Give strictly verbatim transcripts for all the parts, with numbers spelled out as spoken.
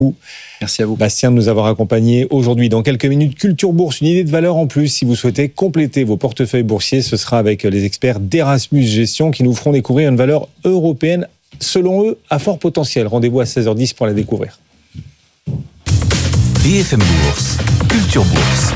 Merci à vous. Bastien, de nous avoir accompagnés aujourd'hui. Dans quelques minutes, Culture Bourse, une idée de valeur en plus. Si vous souhaitez compléter vos portefeuilles boursiers, ce sera avec les experts d'Erasmus Gestion qui nous feront découvrir une valeur européenne, selon eux, à fort potentiel. Rendez-vous à seize heures dix pour la découvrir. B F M Bourse, Culture Bourse.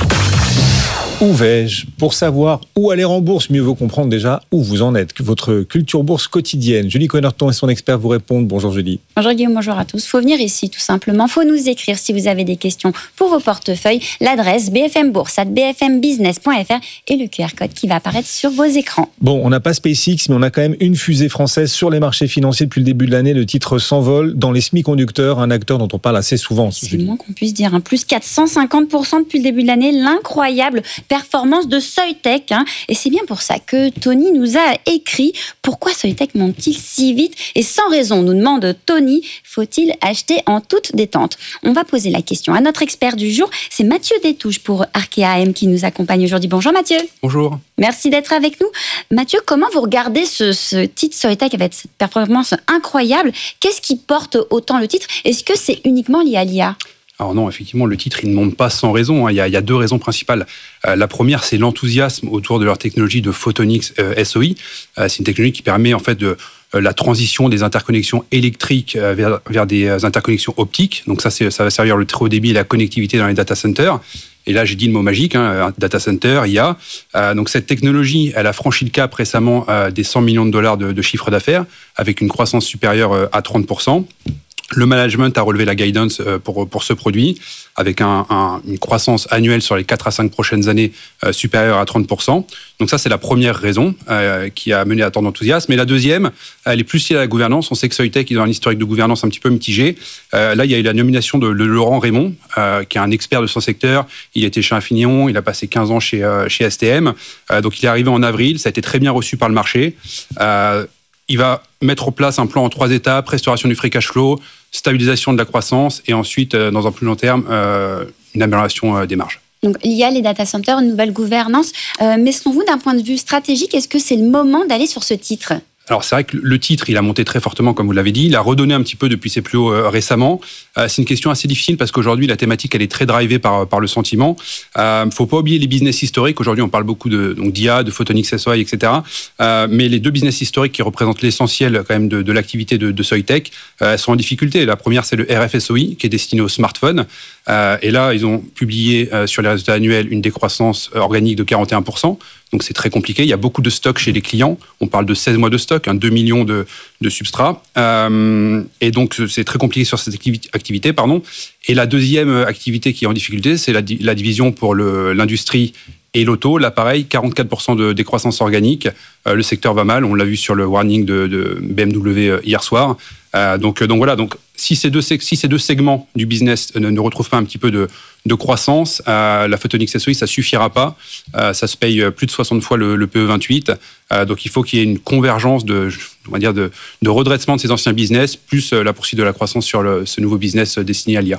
Où vais-je? Pour savoir où aller en bourse, mieux vaut comprendre déjà où vous en êtes. Votre Culture Bourse quotidienne. Julie Connerton et son expert vous répondent. Bonjour Julie. Bonjour Guillaume, bonjour à tous. Il faut venir ici tout simplement. Il faut nous écrire si vous avez des questions pour vos portefeuilles. L'adresse b f m bourse arobase b f m business point f r et le Q R code qui va apparaître sur vos écrans. Bon, on n'a pas SpaceX, mais on a quand même une fusée française sur les marchés financiers depuis le début de l'année. Le titre s'envole dans les semi-conducteurs, un acteur dont on parle assez souvent. C'est le moins qu'on puisse dire. Un plus quatre cent cinquante pour cent depuis le début de l'année. L'incroyable performance de Soitec. Hein. Et c'est bien pour ça que Tony nous a écrit « Pourquoi Soitec monte-t-il si vite ?» Et sans raison, nous demande Tony, faut-il acheter en toute détente? On va poser la question à notre expert du jour. C'est Mathieu Détouche pour Arkea M qui nous accompagne aujourd'hui. Bonjour Mathieu. Bonjour. Merci d'être avec nous. Mathieu, comment vous regardez ce, ce titre Soitec avec cette performance incroyable? Qu'est-ce qui porte autant le titre? Est-ce que c'est uniquement lié à l'I A? Alors non, effectivement, le titre, il ne monte pas sans raison. Il y a, il y a deux raisons principales. Euh, la première, c'est l'enthousiasme autour de leur technologie de Photonics euh, S O I. Euh, c'est une technologie qui permet en fait de euh, la transition des interconnexions électriques euh, vers, vers des euh, interconnexions optiques. Donc ça, c'est, ça va servir le très haut débit et la connectivité dans les data centers. Et là, j'ai dit le mot magique, hein, data center, I A. Euh, donc cette technologie, elle a franchi le cap récemment euh, des cent millions de dollars de, de chiffre d'affaires, avec une croissance supérieure euh, à trente pour cent. Le management a relevé la guidance pour, pour ce produit, avec un, un, une croissance annuelle sur les quatre à cinq prochaines années euh, supérieure à trente pour cent. Donc ça, c'est la première raison euh, qui a mené à tant d'enthousiasme. Et la deuxième, elle est plus liée à la gouvernance. On sait que Soitec est dans un historique de gouvernance un petit peu mitigé. Euh, là, il y a eu la nomination de, de Laurent Raymond, euh, qui est un expert de son secteur. Il était chez Infineon, il a passé quinze ans chez, euh, chez S T M. Euh, donc il est arrivé en avril, ça a été très bien reçu par le marché. Euh, Il va mettre en place un plan en trois étapes, restauration du free cash flow, stabilisation de la croissance et ensuite, dans un plus long terme, euh, une amélioration des marges. Donc, l'I A, les data centers, une nouvelle gouvernance. Euh, mais selon vous, d'un point de vue stratégique, est-ce que c'est le moment d'aller sur ce titre ? Alors c'est vrai que le titre, il a monté très fortement, comme vous l'avez dit. Il a redonné un petit peu depuis ses plus hauts euh, récemment. Euh, c'est une question assez difficile parce qu'aujourd'hui, la thématique, elle est très drivée par, par le sentiment. Il euh, ne faut pas oublier les business historiques. Aujourd'hui, on parle beaucoup de, donc, d'I A, de Photonics S O I, et cetera. Euh, mais les deux business historiques qui représentent l'essentiel quand même de, de l'activité de, de Soitec euh, sont en difficulté. La première, c'est le R F S O I, qui est destiné aux smartphones. Euh, et là, ils ont publié euh, sur les résultats annuels une décroissance organique de quarante et un pour cent. Donc c'est très compliqué. Il y a beaucoup de stocks chez les clients. On parle de seize mois de stock, hein, deux millions de, de substrats. Euh, et donc c'est très compliqué sur cette activité. Pardon. Et la deuxième activité qui est en difficulté, c'est la, la division pour le, l'industrie et l'auto. Là, pareil, quarante-quatre pour cent de décroissance organique. Euh, le secteur va mal. On l'a vu sur le warning de, de B M W hier soir. Euh, donc, donc voilà. Donc si ces deux, si ces deux segments du business ne, ne retrouvent pas un petit peu de, de croissance, euh, la Photonics S O I, ça suffira pas. Euh, ça se paye plus de soixante fois le, le P E vingt-huit. Euh, donc il faut qu'il y ait une convergence de, on va dire de, de redressement de ces anciens business, plus la poursuite de la croissance sur le, ce nouveau business destiné à l'I A.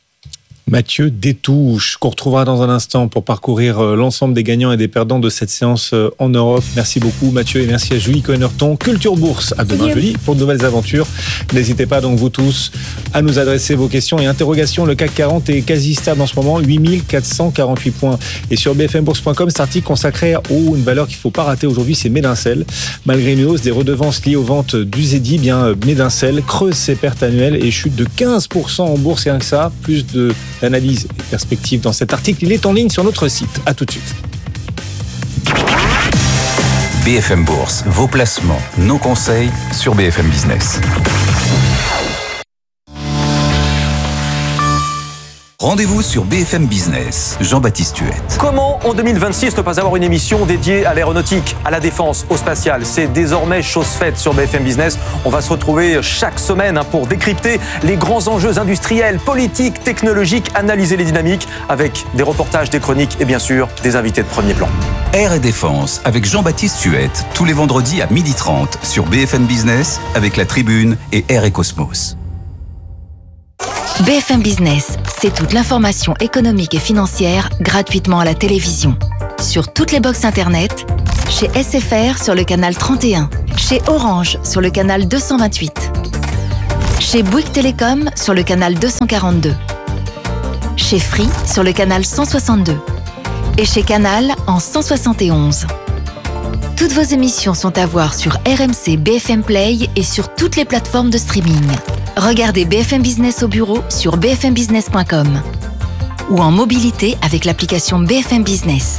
Mathieu Détouche, qu'on retrouvera dans un instant pour parcourir l'ensemble des gagnants et des perdants de cette séance en Europe. Merci beaucoup Mathieu et merci à Julie Connerton. Culture Bourse, à demain jeudi pour de nouvelles aventures. N'hésitez pas donc vous tous à nous adresser vos questions et interrogations. Le C A C quarante est quasi stable en ce moment, huit mille quatre cent quarante-huit points. Et sur b f m bourse point com, cet article consacré à oh, une valeur qu'il ne faut pas rater aujourd'hui, c'est Medincell. Malgré une hausse des redevances liées aux ventes du Zedi, bien Medincell creuse ses pertes annuelles et chute de quinze pour cent en bourse, et rien que ça, plus de d'analyse et perspectives dans cet article. Il est en ligne sur notre site. À tout de suite. B F M Bourse, vos placements, nos conseils sur B F M Business. Rendez-vous sur B F M Business. Jean-Baptiste Huette. Comment, en deux mille vingt-six, ne pas avoir une émission dédiée à l'aéronautique, à la défense, au spatial? C'est désormais chose faite sur B F M Business. On va se retrouver chaque semaine pour décrypter les grands enjeux industriels, politiques, technologiques, analyser les dynamiques avec des reportages, des chroniques et bien sûr des invités de premier plan. Air et Défense avec Jean-Baptiste Huette, tous les vendredis à midi trente sur B F M Business avec La Tribune et Air et Cosmos. B F M Business, c'est toute l'information économique et financière gratuitement à la télévision. Sur toutes les box internet, chez S F R sur le canal trente et un, chez Orange sur le canal deux cent vingt-huit, Chez Bouygues Télécom sur le canal deux cent quarante-deux. Chez Free sur le canal cent soixante-deux. Et chez Canal en cent soixante et onze. Toutes vos émissions sont à voir sur R M C B F M Play et sur toutes les plateformes de streaming. Regardez B F M Business au bureau sur b f m business point com ou en mobilité avec l'application B F M Business.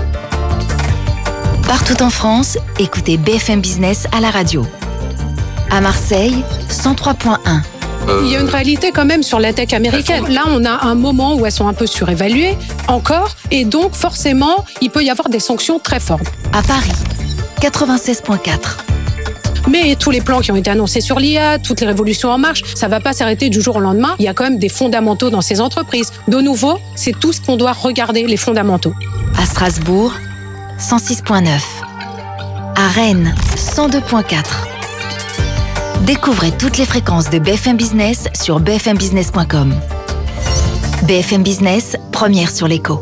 Partout en France, écoutez B F M Business à la radio. À Marseille, cent trois point un. Il y a une réalité quand même sur la tech américaine. Là, on a un moment où elles sont un peu surévaluées, encore, et donc forcément, il peut y avoir des sanctions très fortes. À Paris, quatre-vingt-seize point quatre. Mais tous les plans qui ont été annoncés sur l'I A, toutes les révolutions en marche, ça ne va pas s'arrêter du jour au lendemain. Il y a quand même des fondamentaux dans ces entreprises. De nouveau, c'est tout ce qu'on doit regarder, les fondamentaux. À Strasbourg, cent six point neuf. À Rennes, cent deux point quatre. Découvrez toutes les fréquences de B F M Business sur b f m business point com. B F M Business, première sur l'écho.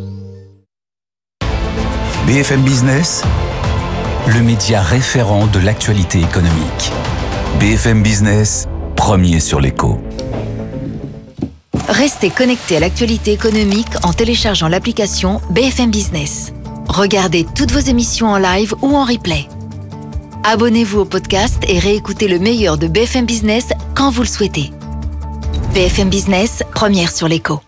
B F M Business, le média référent de l'actualité économique. B F M Business, premier sur l'écho. Restez connectés à l'actualité économique en téléchargeant l'application B F M Business. Regardez toutes vos émissions en live ou en replay. Abonnez-vous au podcast et réécoutez le meilleur de B F M Business quand vous le souhaitez. B F M Business, première sur l'écho.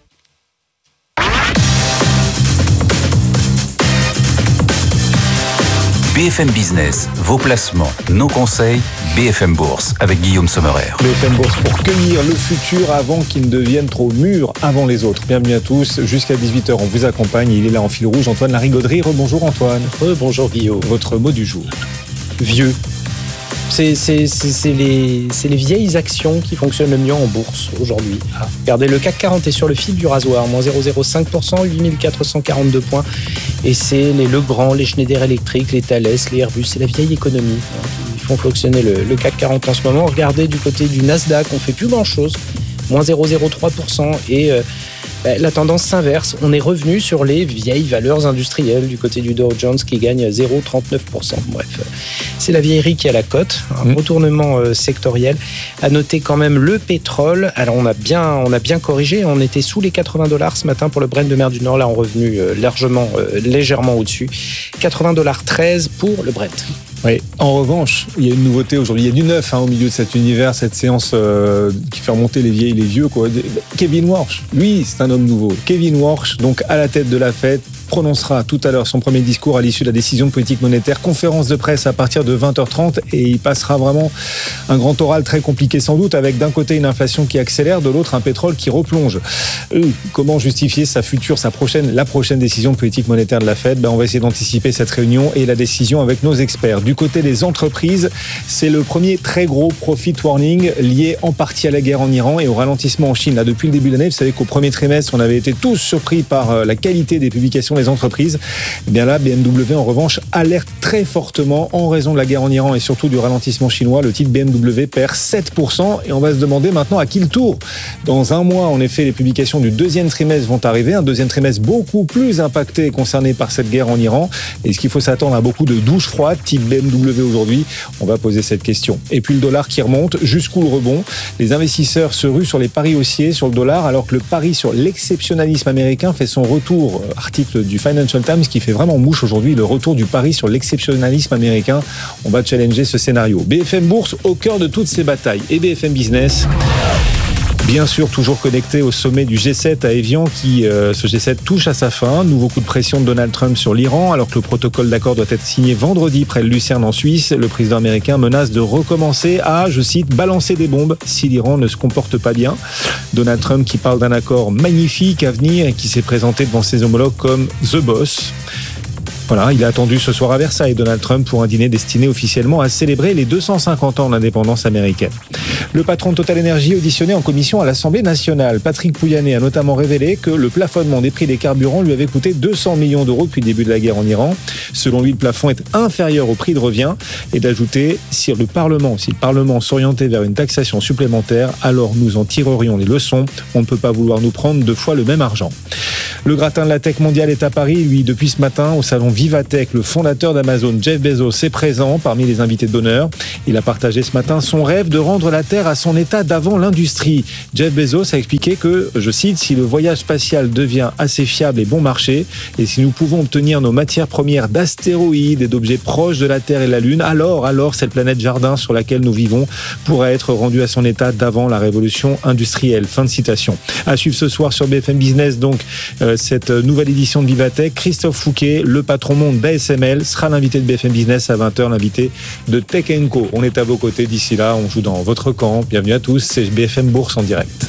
B F M Business, vos placements, nos conseils, B F M Bourse avec Guillaume Sommerer. B F M Bourse pour cueillir le futur avant qu'il ne devienne trop mûr avant les autres. Bienvenue à tous, jusqu'à dix-huit heures on vous accompagne, il est là en fil rouge, Antoine Larigauderie. Rebonjour Antoine. Rebonjour Guillaume. Votre mot du jour. Vieux. C'est, c'est, c'est, c'est, les, c'est les vieilles actions qui fonctionnent le mieux en bourse aujourd'hui. Ah. Regardez, le C A C quarante est sur le fil du rasoir, moins zéro virgule zéro cinq pour cent, huit mille quatre cent quarante-deux points. Et c'est les Legrand, les Schneider Electric, les Thales, les Airbus, c'est la vieille économie hein, qui font fonctionner le, le C A C quarante en ce moment. Regardez du côté du Nasdaq, on ne fait plus grand-chose, moins zéro virgule zéro trois pour cent. Et euh, la tendance s'inverse, on est revenu sur les vieilles valeurs industrielles du côté du Dow Jones qui gagne zéro virgule trente-neuf pour cent. Bref, c'est la vieillerie qui a la cote, un mmh. retournement euh, sectoriel. À noter quand même le pétrole. Alors on a bien, on a bien corrigé, on était sous les quatre-vingts dollars ce matin pour le Brent de mer du Nord, là on est revenu euh, largement, euh, légèrement au-dessus. quatre-vingts dollars treize pour le Brent. Oui. En revanche, il y a une nouveauté aujourd'hui. Il y a du neuf hein, au milieu de cet univers, cette séance euh, qui fait remonter les vieilles et les vieux. Quoi. Kevin Warsh, lui, c'est un homme nouveau. Kevin Warsh, donc à la tête de la Fed, prononcera tout à l'heure son premier discours à l'issue de la décision de politique monétaire. Conférence de presse à partir de vingt heures trente et il passera vraiment un grand oral très compliqué sans doute avec d'un côté une inflation qui accélère, de l'autre un pétrole qui replonge. Euh, comment justifier sa future, sa prochaine, la prochaine décision de politique monétaire de la Fed? Ben, on va essayer d'anticiper cette réunion et la décision avec nos experts. Du côté des entreprises, c'est le premier très gros profit warning lié en partie à la guerre en Iran et au ralentissement en Chine. Là, depuis le début de l'année, vous savez qu'au premier trimestre, on avait été tous surpris par la qualité des publications des entreprises. Et bien là, B M W en revanche alerte très fortement en raison de la guerre en Iran et surtout du ralentissement chinois. Le titre B M W perd sept pour cent et on va se demander maintenant à qui le tour. Dans un mois, en effet, les publications du deuxième trimestre vont arriver. Un deuxième trimestre beaucoup plus impacté et concerné par cette guerre en Iran. Est-ce qu'il faut s'attendre à beaucoup de douches froides type B M W aujourd'hui? On va poser cette question. Et puis le dollar qui remonte, jusqu'où le rebond? Les investisseurs se ruent sur les paris haussiers sur le dollar alors que le pari sur l'exceptionnalisme américain fait son retour. Article du Financial Times qui fait vraiment mouche aujourd'hui, le retour du pari sur l'exceptionnalisme américain. On va challenger ce scénario. B F M Bourse au cœur de toutes ces batailles. Et B F M Business, bien sûr, toujours connecté au sommet du G sept à Évian qui, euh, ce G sept touche à sa fin. Nouveau coup de pression de Donald Trump sur l'Iran alors que le protocole d'accord doit être signé vendredi près de Lucerne en Suisse. Le président américain menace de recommencer à, je cite, balancer des bombes si l'Iran ne se comporte pas bien. Donald Trump qui parle d'un accord magnifique à venir et qui s'est présenté devant ses homologues comme The Boss. Voilà, il est attendu ce soir à Versailles, Donald Trump, pour un dîner destiné officiellement à célébrer les deux cent cinquante ans de l'indépendance américaine. Le patron de Total Energy auditionné en commission à l'Assemblée nationale, Patrick Pouyanné, a notamment révélé que le plafonnement des prix des carburants lui avait coûté deux cents millions d'euros depuis le début de la guerre en Iran. Selon lui, le plafond est inférieur au prix de revient et d'ajouter, si le Parlement, si le Parlement s'orientait vers une taxation supplémentaire, alors nous en tirerions les leçons. On ne peut pas vouloir nous prendre deux fois le même argent. Le gratin de la tech mondiale est à Paris, lui, depuis ce matin, au salon Vivatech. Le fondateur d'Amazon, Jeff Bezos, est présent parmi les invités d'honneur. Il a partagé ce matin son rêve de rendre la Terre à son état d'avant l'industrie. Jeff Bezos a expliqué que, je cite, si le voyage spatial devient assez fiable et bon marché, et si nous pouvons obtenir nos matières premières d'astéroïdes et d'objets proches de la Terre et de la Lune, alors, alors cette planète jardin sur laquelle nous vivons pourra être rendue à son état d'avant la révolution industrielle. Fin de citation. À suivre ce soir sur B F M Business, donc, euh, cette nouvelle édition de Vivatech. Christophe Fouquet, le patron monde d'A S M L, sera l'invité de B F M Business à vingt heures, l'invité de Tech and Co. On est à vos côtés d'ici là, on joue dans votre camp. Bienvenue à tous, c'est B F M Bourse en direct.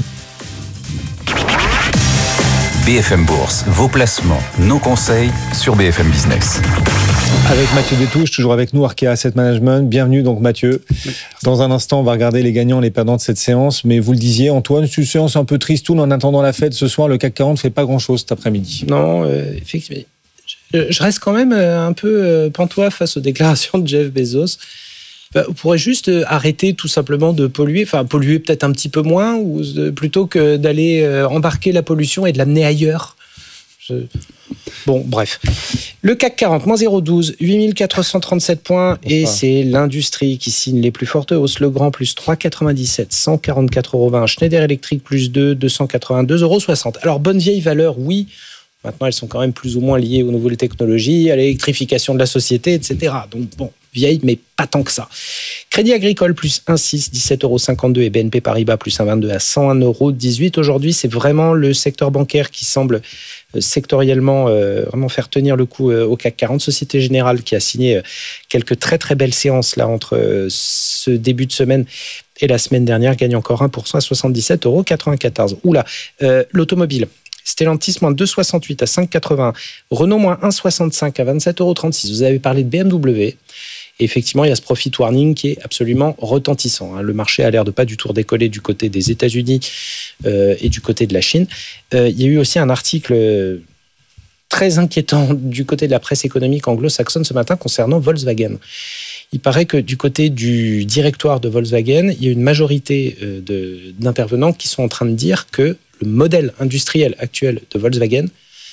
B F M Bourse, vos placements, nos conseils sur B F M Business. Avec Mathieu Détouche, toujours avec nous, Arkea Asset Management. Bienvenue donc Mathieu. Dans un instant, on va regarder les gagnants et les perdants de cette séance. Mais vous le disiez, Antoine, c'est une séance un peu tristoune en attendant la fête. Ce soir, le C A C quarante ne fait pas grand-chose cet après-midi. Non, euh, effectivement. Je, je reste quand même un peu pantois face aux déclarations de Jeff Bezos. Enfin, on pourrait juste arrêter tout simplement de polluer, enfin polluer peut-être un petit peu moins, ou de, plutôt que d'aller embarquer la pollution et de l'amener ailleurs. Je... Bon, bref. Le C A C quarante, moins zéro virgule douze, huit mille quatre cent trente-sept points, et c'est l'industrie qui signe les plus fortes hausses. Le Grand, plus trois virgule quatre-vingt-dix-sept, cent quarante-quatre euros vingt. Schneider Electric, plus deux, deux cent quatre-vingt-deux euros soixante. Alors, bonne vieille valeur, oui. Maintenant, elles sont quand même plus ou moins liées aux nouvelles technologies, à l'électrification de la société, et cetera. Donc, bon, vieille, mais pas tant que ça. Crédit Agricole, plus un virgule six, dix-sept euros cinquante-deux, et B N P Paribas, plus un virgule vingt-deux à cent un euros dix-huit. Aujourd'hui, c'est vraiment le secteur bancaire qui semble sectoriellement euh, vraiment faire tenir le coup euh, au C A C quarante. Société Générale qui a signé euh, quelques très très belles séances là entre euh, ce début de semaine et la semaine dernière, gagne encore un pour cent à soixante-dix-sept euros quatre-vingt-quatorze. Oula, euh, l'automobile. Stellantis, moins deux virgule soixante-huit à cinq virgule quatre-vingts. Renault, moins un virgule soixante-cinq à vingt-sept euros trente-six. Vous avez parlé de B M W. Et effectivement, il y a ce profit warning qui est absolument retentissant. Le marché a l'air de pas du tout redécoller du côté des États-Unis euh, et du côté de la Chine. Euh, il y a eu aussi un article très inquiétant du côté de la presse économique anglo-saxonne ce matin concernant Volkswagen. Il paraît que du côté du directoire de Volkswagen, il y a une majorité de, d'intervenants qui sont en train de dire que le modèle industriel actuel de Volkswagen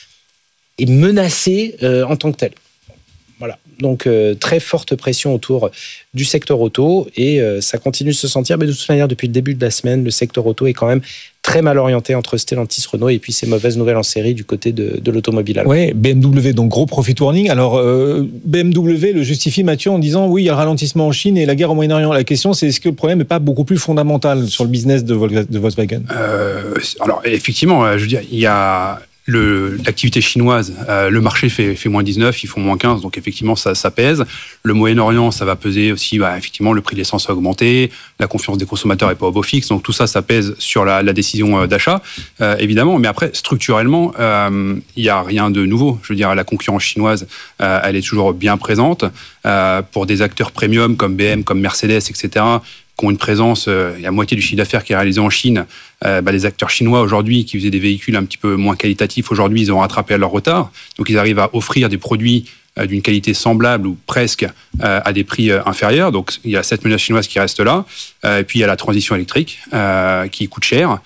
est menacé euh, en tant que tel. Voilà. Donc, euh, très forte pression autour du secteur auto et euh, ça continue de se sentir. Mais de toute manière, depuis le début de la semaine, le secteur auto est quand même très mal orienté entre Stellantis, Renault et puis ces mauvaises nouvelles en série du côté de, de l'automobile. Oui, B M W, donc gros profit warning. Alors, euh, B M W le justifie, Mathieu, en disant oui, il y a le ralentissement en Chine et la guerre au Moyen-Orient. La question, c'est est-ce que le problème n'est pas beaucoup plus fondamental sur le business de, Vol- de Volkswagen euh, Alors, effectivement, je veux dire, il y a... Le, l'activité chinoise, euh, le marché fait, fait moins dix-neuf, ils font moins quinze, donc effectivement ça, ça pèse. Le Moyen-Orient, ça va peser aussi, bah, effectivement le prix de l'essence a augmenté, la confiance des consommateurs est pas au beau fixe, donc tout ça, ça pèse sur la, la décision d'achat, euh, évidemment. Mais après, structurellement, il euh, y a rien de nouveau. Je veux dire, la concurrence chinoise, euh, elle est toujours bien présente euh, pour des acteurs premium comme B M, comme Mercedes, et cetera, qui ont une présence, euh, il y a la moitié du chiffre d'affaires qui est réalisé en Chine. Euh, bah, les acteurs chinois aujourd'hui qui faisaient des véhicules un petit peu moins qualitatifs, aujourd'hui ils ont rattrapé à leur retard. Donc ils arrivent à offrir des produits euh, d'une qualité semblable ou presque euh, à des prix euh, inférieurs. Donc il y a cette menace chinoise qui reste là. Euh, et puis il y a la transition électrique euh, qui coûte cher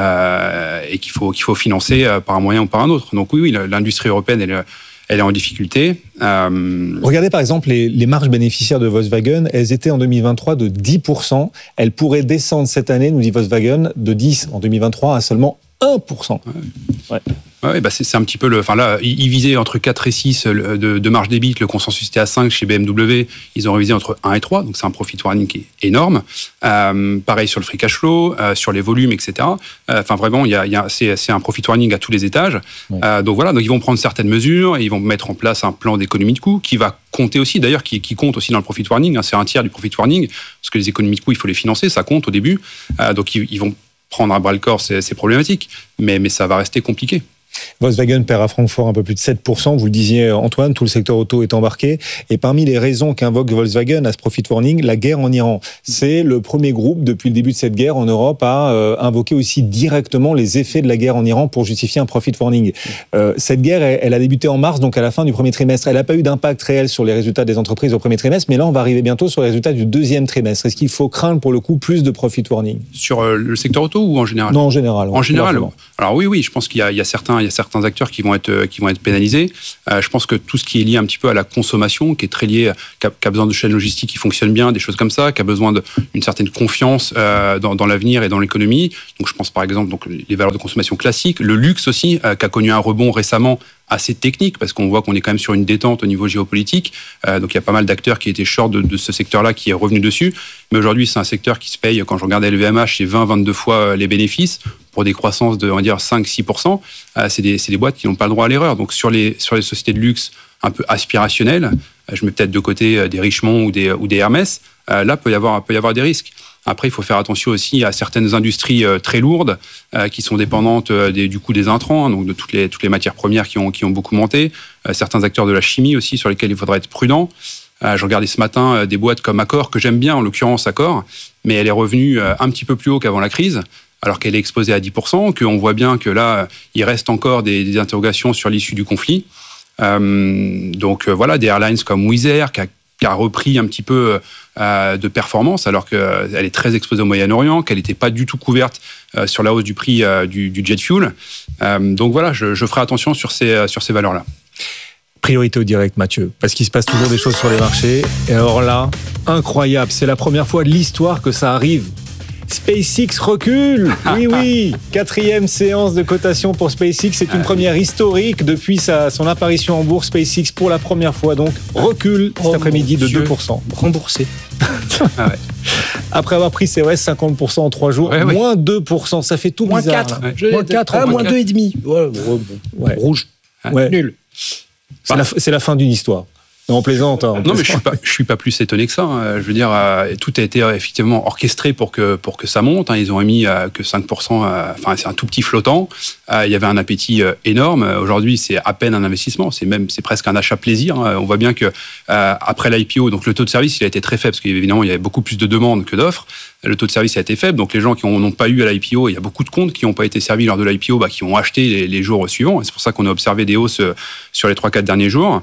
euh, et qu'il faut, qu'il faut financer euh, par un moyen ou par un autre. Donc oui, oui l'industrie européenne elle est Elle est en difficulté. Euh... Regardez par exemple les, les marges bénéficiaires de Volkswagen. Elles étaient en deux mille vingt-trois de dix pour cent. Elles pourraient descendre cette année, nous dit Volkswagen, de dix en deux mille vingt-trois à seulement un pour cent. Ouais. Ouais. Ouais, bah c'est, c'est un petit peu le. Enfin là, ils visaient entre quatre et six de, de marge d'E B I T. Le consensus était à cinq chez B M W. Ils ont révisé entre un et trois. Donc c'est un profit warning qui est énorme. Euh, pareil sur le free cash flow, euh, sur les volumes, et cetera. Enfin euh, vraiment, il y a, il y a, c'est, c'est un profit warning à tous les étages. Ouais. Euh, donc voilà, donc ils vont prendre certaines mesures. Ils vont mettre en place un plan d'économie de coûts qui va compter aussi, d'ailleurs, qui, qui compte aussi dans le profit warning. Hein, c'est un tiers du profit warning parce que les économies de coûts, il faut les financer. Ça compte au début. Euh, donc ils, ils vont prendre à bras le corps ces, ces problématiques, mais, mais ça va rester compliqué. Volkswagen perd à Francfort un peu plus de sept pour cent, vous le disiez Antoine, tout le secteur auto est embarqué. Et parmi les raisons qu'invoque Volkswagen à ce profit warning, la guerre en Iran. C'est le premier groupe depuis le début de cette guerre en Europe à euh, invoquer aussi directement les effets de la guerre en Iran pour justifier un profit warning. Euh, cette guerre, elle, elle a débuté en mars, donc à la fin du premier trimestre. Elle n'a pas eu d'impact réel sur les résultats des entreprises au premier trimestre, mais là on va arriver bientôt sur les résultats du deuxième trimestre. Est-ce qu'il faut craindre pour le coup plus de profit warning ? Sur euh, le secteur auto ou en général ? Non, en général. En général. Alors oui, oui, je pense qu'il y a, il y a certains il y a certains acteurs qui vont être, qui vont être pénalisés. Euh, je pense que tout ce qui est lié un petit peu à la consommation, qui est très lié, qui a, qui a besoin de chaînes logistiques qui fonctionnent bien, des choses comme ça, qui a besoin d'une certaine confiance euh, dans, dans l'avenir et dans l'économie. Donc, je pense par exemple donc les valeurs de consommation classiques, le luxe aussi, euh, qui a connu un rebond récemment assez technique, parce qu'on voit qu'on est quand même sur une détente au niveau géopolitique. Euh, donc, il y a pas mal d'acteurs qui étaient short de, de ce secteur-là, qui est revenu dessus. Mais aujourd'hui, c'est un secteur qui se paye, quand je regarde L V M H, c'est vingt à vingt-deux fois les bénéfices, pour des croissances de, on va dire, cinq à six pour cent. Euh, c'est des, c'est des boîtes qui n'ont pas le droit à l'erreur. Donc, sur les, sur les sociétés de luxe un peu aspirationnelles, euh, je mets peut-être de côté des Richemont ou des, ou des Hermès, euh, là, peut y avoir, peut y avoir des risques. Après, il faut faire attention aussi à certaines industries euh, très lourdes euh, qui sont dépendantes euh, des, du coût des intrants, donc de toutes les, toutes les matières premières qui ont, qui ont beaucoup monté. Euh, certains acteurs de la chimie aussi sur lesquels il faudra être prudent. Euh, je regardais ce matin euh, des boîtes comme Accor, que j'aime bien, en l'occurrence Accor, mais elle est revenue euh, un petit peu plus haut qu'avant la crise, alors qu'elle est exposée à dix pour cent, qu'on voit bien que là, il reste encore des, des interrogations sur l'issue du conflit. Euh, donc euh, voilà, des airlines comme Wizz Air, qui a, qui a repris un petit peu euh, de performance, alors qu'elle euh, est très exposée au Moyen-Orient, qu'elle n'était pas du tout couverte euh, sur la hausse du prix euh, du, du jet fuel. Euh, donc voilà, je, je ferai attention sur ces, sur ces valeurs-là. Priorité au direct, Mathieu, parce qu'il se passe toujours des choses sur les marchés. Et alors là, incroyable, c'est la première fois de l'histoire que ça arrive. SpaceX recule. Oui, oui. Quatrième séance de cotation pour SpaceX. C'est une première historique depuis sa, son apparition en bourse. SpaceX, pour la première fois, donc, recule cet oh après-midi de deux pour cent. Remboursé. Ah ouais. Après avoir pris, c'est vrai, cinquante pour cent en trois jours, ouais, ouais. moins deux pour cent. Ça fait tout moins bizarre. quatre. Ouais. Je, moins quatre. Ah, moins deux virgule cinq. Ouais, bon, ouais. Rouge. Ouais. Nul. C'est, la, c'est la fin d'une histoire. On plaisante. Hein, on non, plaisante. mais je suis pas, je suis pas plus étonné que ça. Hein. Je veux dire, euh, tout a été euh, effectivement orchestré pour que pour que ça monte. Hein. Ils ont émis euh, que cinq pour cent. Enfin, euh, c'est un tout petit flottant. Euh, il y avait un appétit euh, énorme. Aujourd'hui, c'est à peine un investissement. C'est même, c'est presque un achat plaisir. Hein. On voit bien que euh, après l'I P O, donc le taux de service, il a été très faible parce qu'évidemment, il y avait beaucoup plus de demandes que d'offres. Le taux de service a été faible. Donc les gens qui n'ont pas eu à l'I P O, il y a beaucoup de comptes qui n'ont pas été servis lors de l'I P O, bah, qui ont acheté les, les jours suivants. Et c'est pour ça qu'on a observé des hausses sur les trois quatre derniers jours.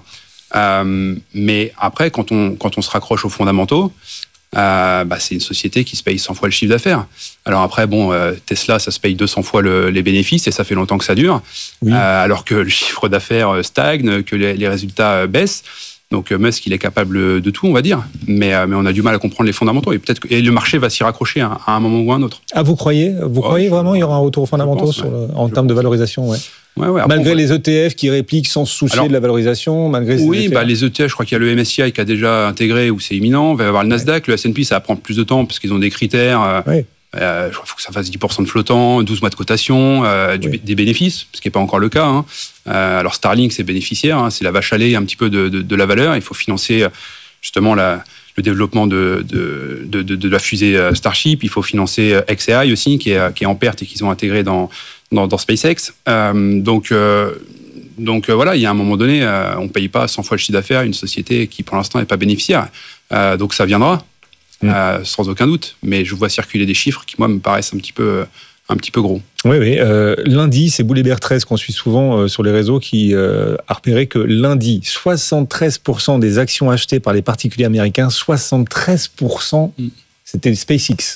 Euh, mais après, quand on, quand on se raccroche aux fondamentaux, euh, bah, c'est une société qui se paye cent fois le chiffre d'affaires. Alors après, bon, euh, Tesla, ça se paye deux cents fois le, les bénéfices et ça fait longtemps que ça dure, oui. euh, alors que le chiffre d'affaires stagne, que les, les résultats baissent. Donc Musk, il est capable de tout, on va dire, mais, euh, mais on a du mal à comprendre les fondamentaux et peut-être que et le marché va s'y raccrocher à, à un moment ou à un autre. Ah, vous croyez Vous oh, croyez vraiment il y aura un retour aux fondamentaux pense, sur le, en je termes pense. de valorisation, ouais. Ouais, ouais, malgré après, les E T F qui répliquent sans se soucier Alors, de la valorisation, malgré ces oui, effets. bah, les E T F, je crois qu'il y a le M S C I qui a déjà intégré ou c'est imminent. Il va y avoir le Nasdaq, ouais. Le S and P, ça va prendre plus de temps parce qu'ils ont des critères. Oui. Euh, je crois qu'il faut que ça fasse dix pour cent de flottant, douze mois de cotation, euh, du, oui. des bénéfices, ce qui n'est pas encore le cas. Hein. Euh, alors Starlink, c'est bénéficiaire, hein, c'est la vache à lait un petit peu de, de, de la valeur. Il faut financer justement la, le développement de, de, de, de, de la fusée Starship. Il faut financer X A I aussi, qui est, qui est en perte et qu'ils ont intégré dans, dans, dans SpaceX. Euh, donc, euh, donc euh, voilà, il y a un moment donné, euh, on ne paye pas cent fois le chiffre d'affaires une société qui pour l'instant n'est pas bénéficiaire. Euh, donc ça viendra. Mmh. Euh, sans aucun doute, mais je vois circuler des chiffres qui, moi, me paraissent un petit peu, un petit peu gros. Oui, oui. Euh, lundi, c'est Boulébert treize qu'on suit souvent euh, sur les réseaux qui euh, a repéré que lundi, soixante-treize pour cent des actions achetées par les particuliers américains, soixante-treize pour cent, mmh. c'était SpaceX.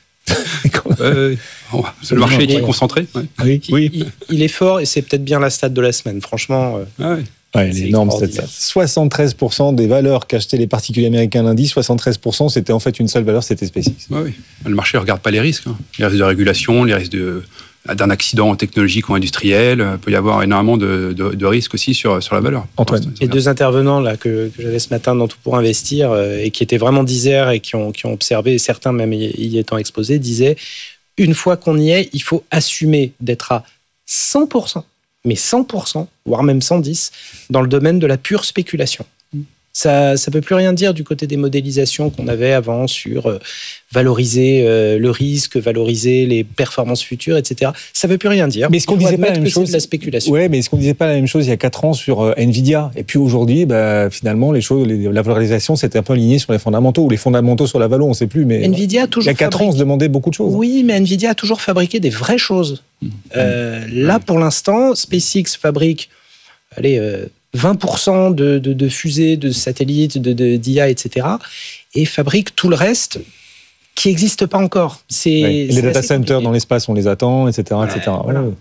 euh, oh, le marché est concentré. Ouais. Oui, oui. Il, il est fort et c'est peut-être bien la stat de la semaine, franchement. Euh... Ah ouais. Ouais, c'est énorme cette ça. soixante-treize pour cent des valeurs qu'achetaient les particuliers américains lundi, soixante-treize pour cent c'était en fait une seule valeur, c'était SpaceX. Ouais, oui. Le marché ne regarde pas les risques. Hein. Les risques de régulation, les risques de, d'un accident technologique ou industriel. Il peut y avoir énormément de, de, de risques aussi sur, sur la valeur. Antoine. Les deux intervenants là, que, que j'avais ce matin dans Tout pour investir euh, et qui étaient vraiment d'Isère et qui ont, qui ont observé, certains même y étant exposés, disaient une fois qu'on y est, il faut assumer d'être à cent pour cent mais cent pour cent, voire même cent dix, dans le domaine de la pure spéculation. Ça ne peut plus rien dire du côté des modélisations qu'on avait avant sur euh, valoriser euh, le risque, valoriser les performances futures, et cetera. Ça ne veut plus rien dire. Mais est-ce qu'on ne disait pas la même chose de la spéculation. Ouais, mais est-ce qu'on ne disait pas la même chose il y a quatre ans sur euh, Nvidia? Et puis aujourd'hui, bah, finalement, les choses, les, la valorisation s'était un peu alignée sur les fondamentaux, ou les fondamentaux sur la valo, on ne sait plus. Mais Nvidia a toujours il y a quatre ans, on se demandait beaucoup de choses. Oui, mais Nvidia a toujours fabriqué des vraies choses. Mmh. Euh, là, pour l'instant, SpaceX fabrique... Allez, euh, vingt pour cent de, de, de fusées, de satellites, de, de, d'I A, et cetera, et fabrique tout le reste qui n'existe pas encore. C'est, ouais. Et les data centers dans l'espace, on les attend, et cetera. Ouais, et cetera. Voilà. Ouais.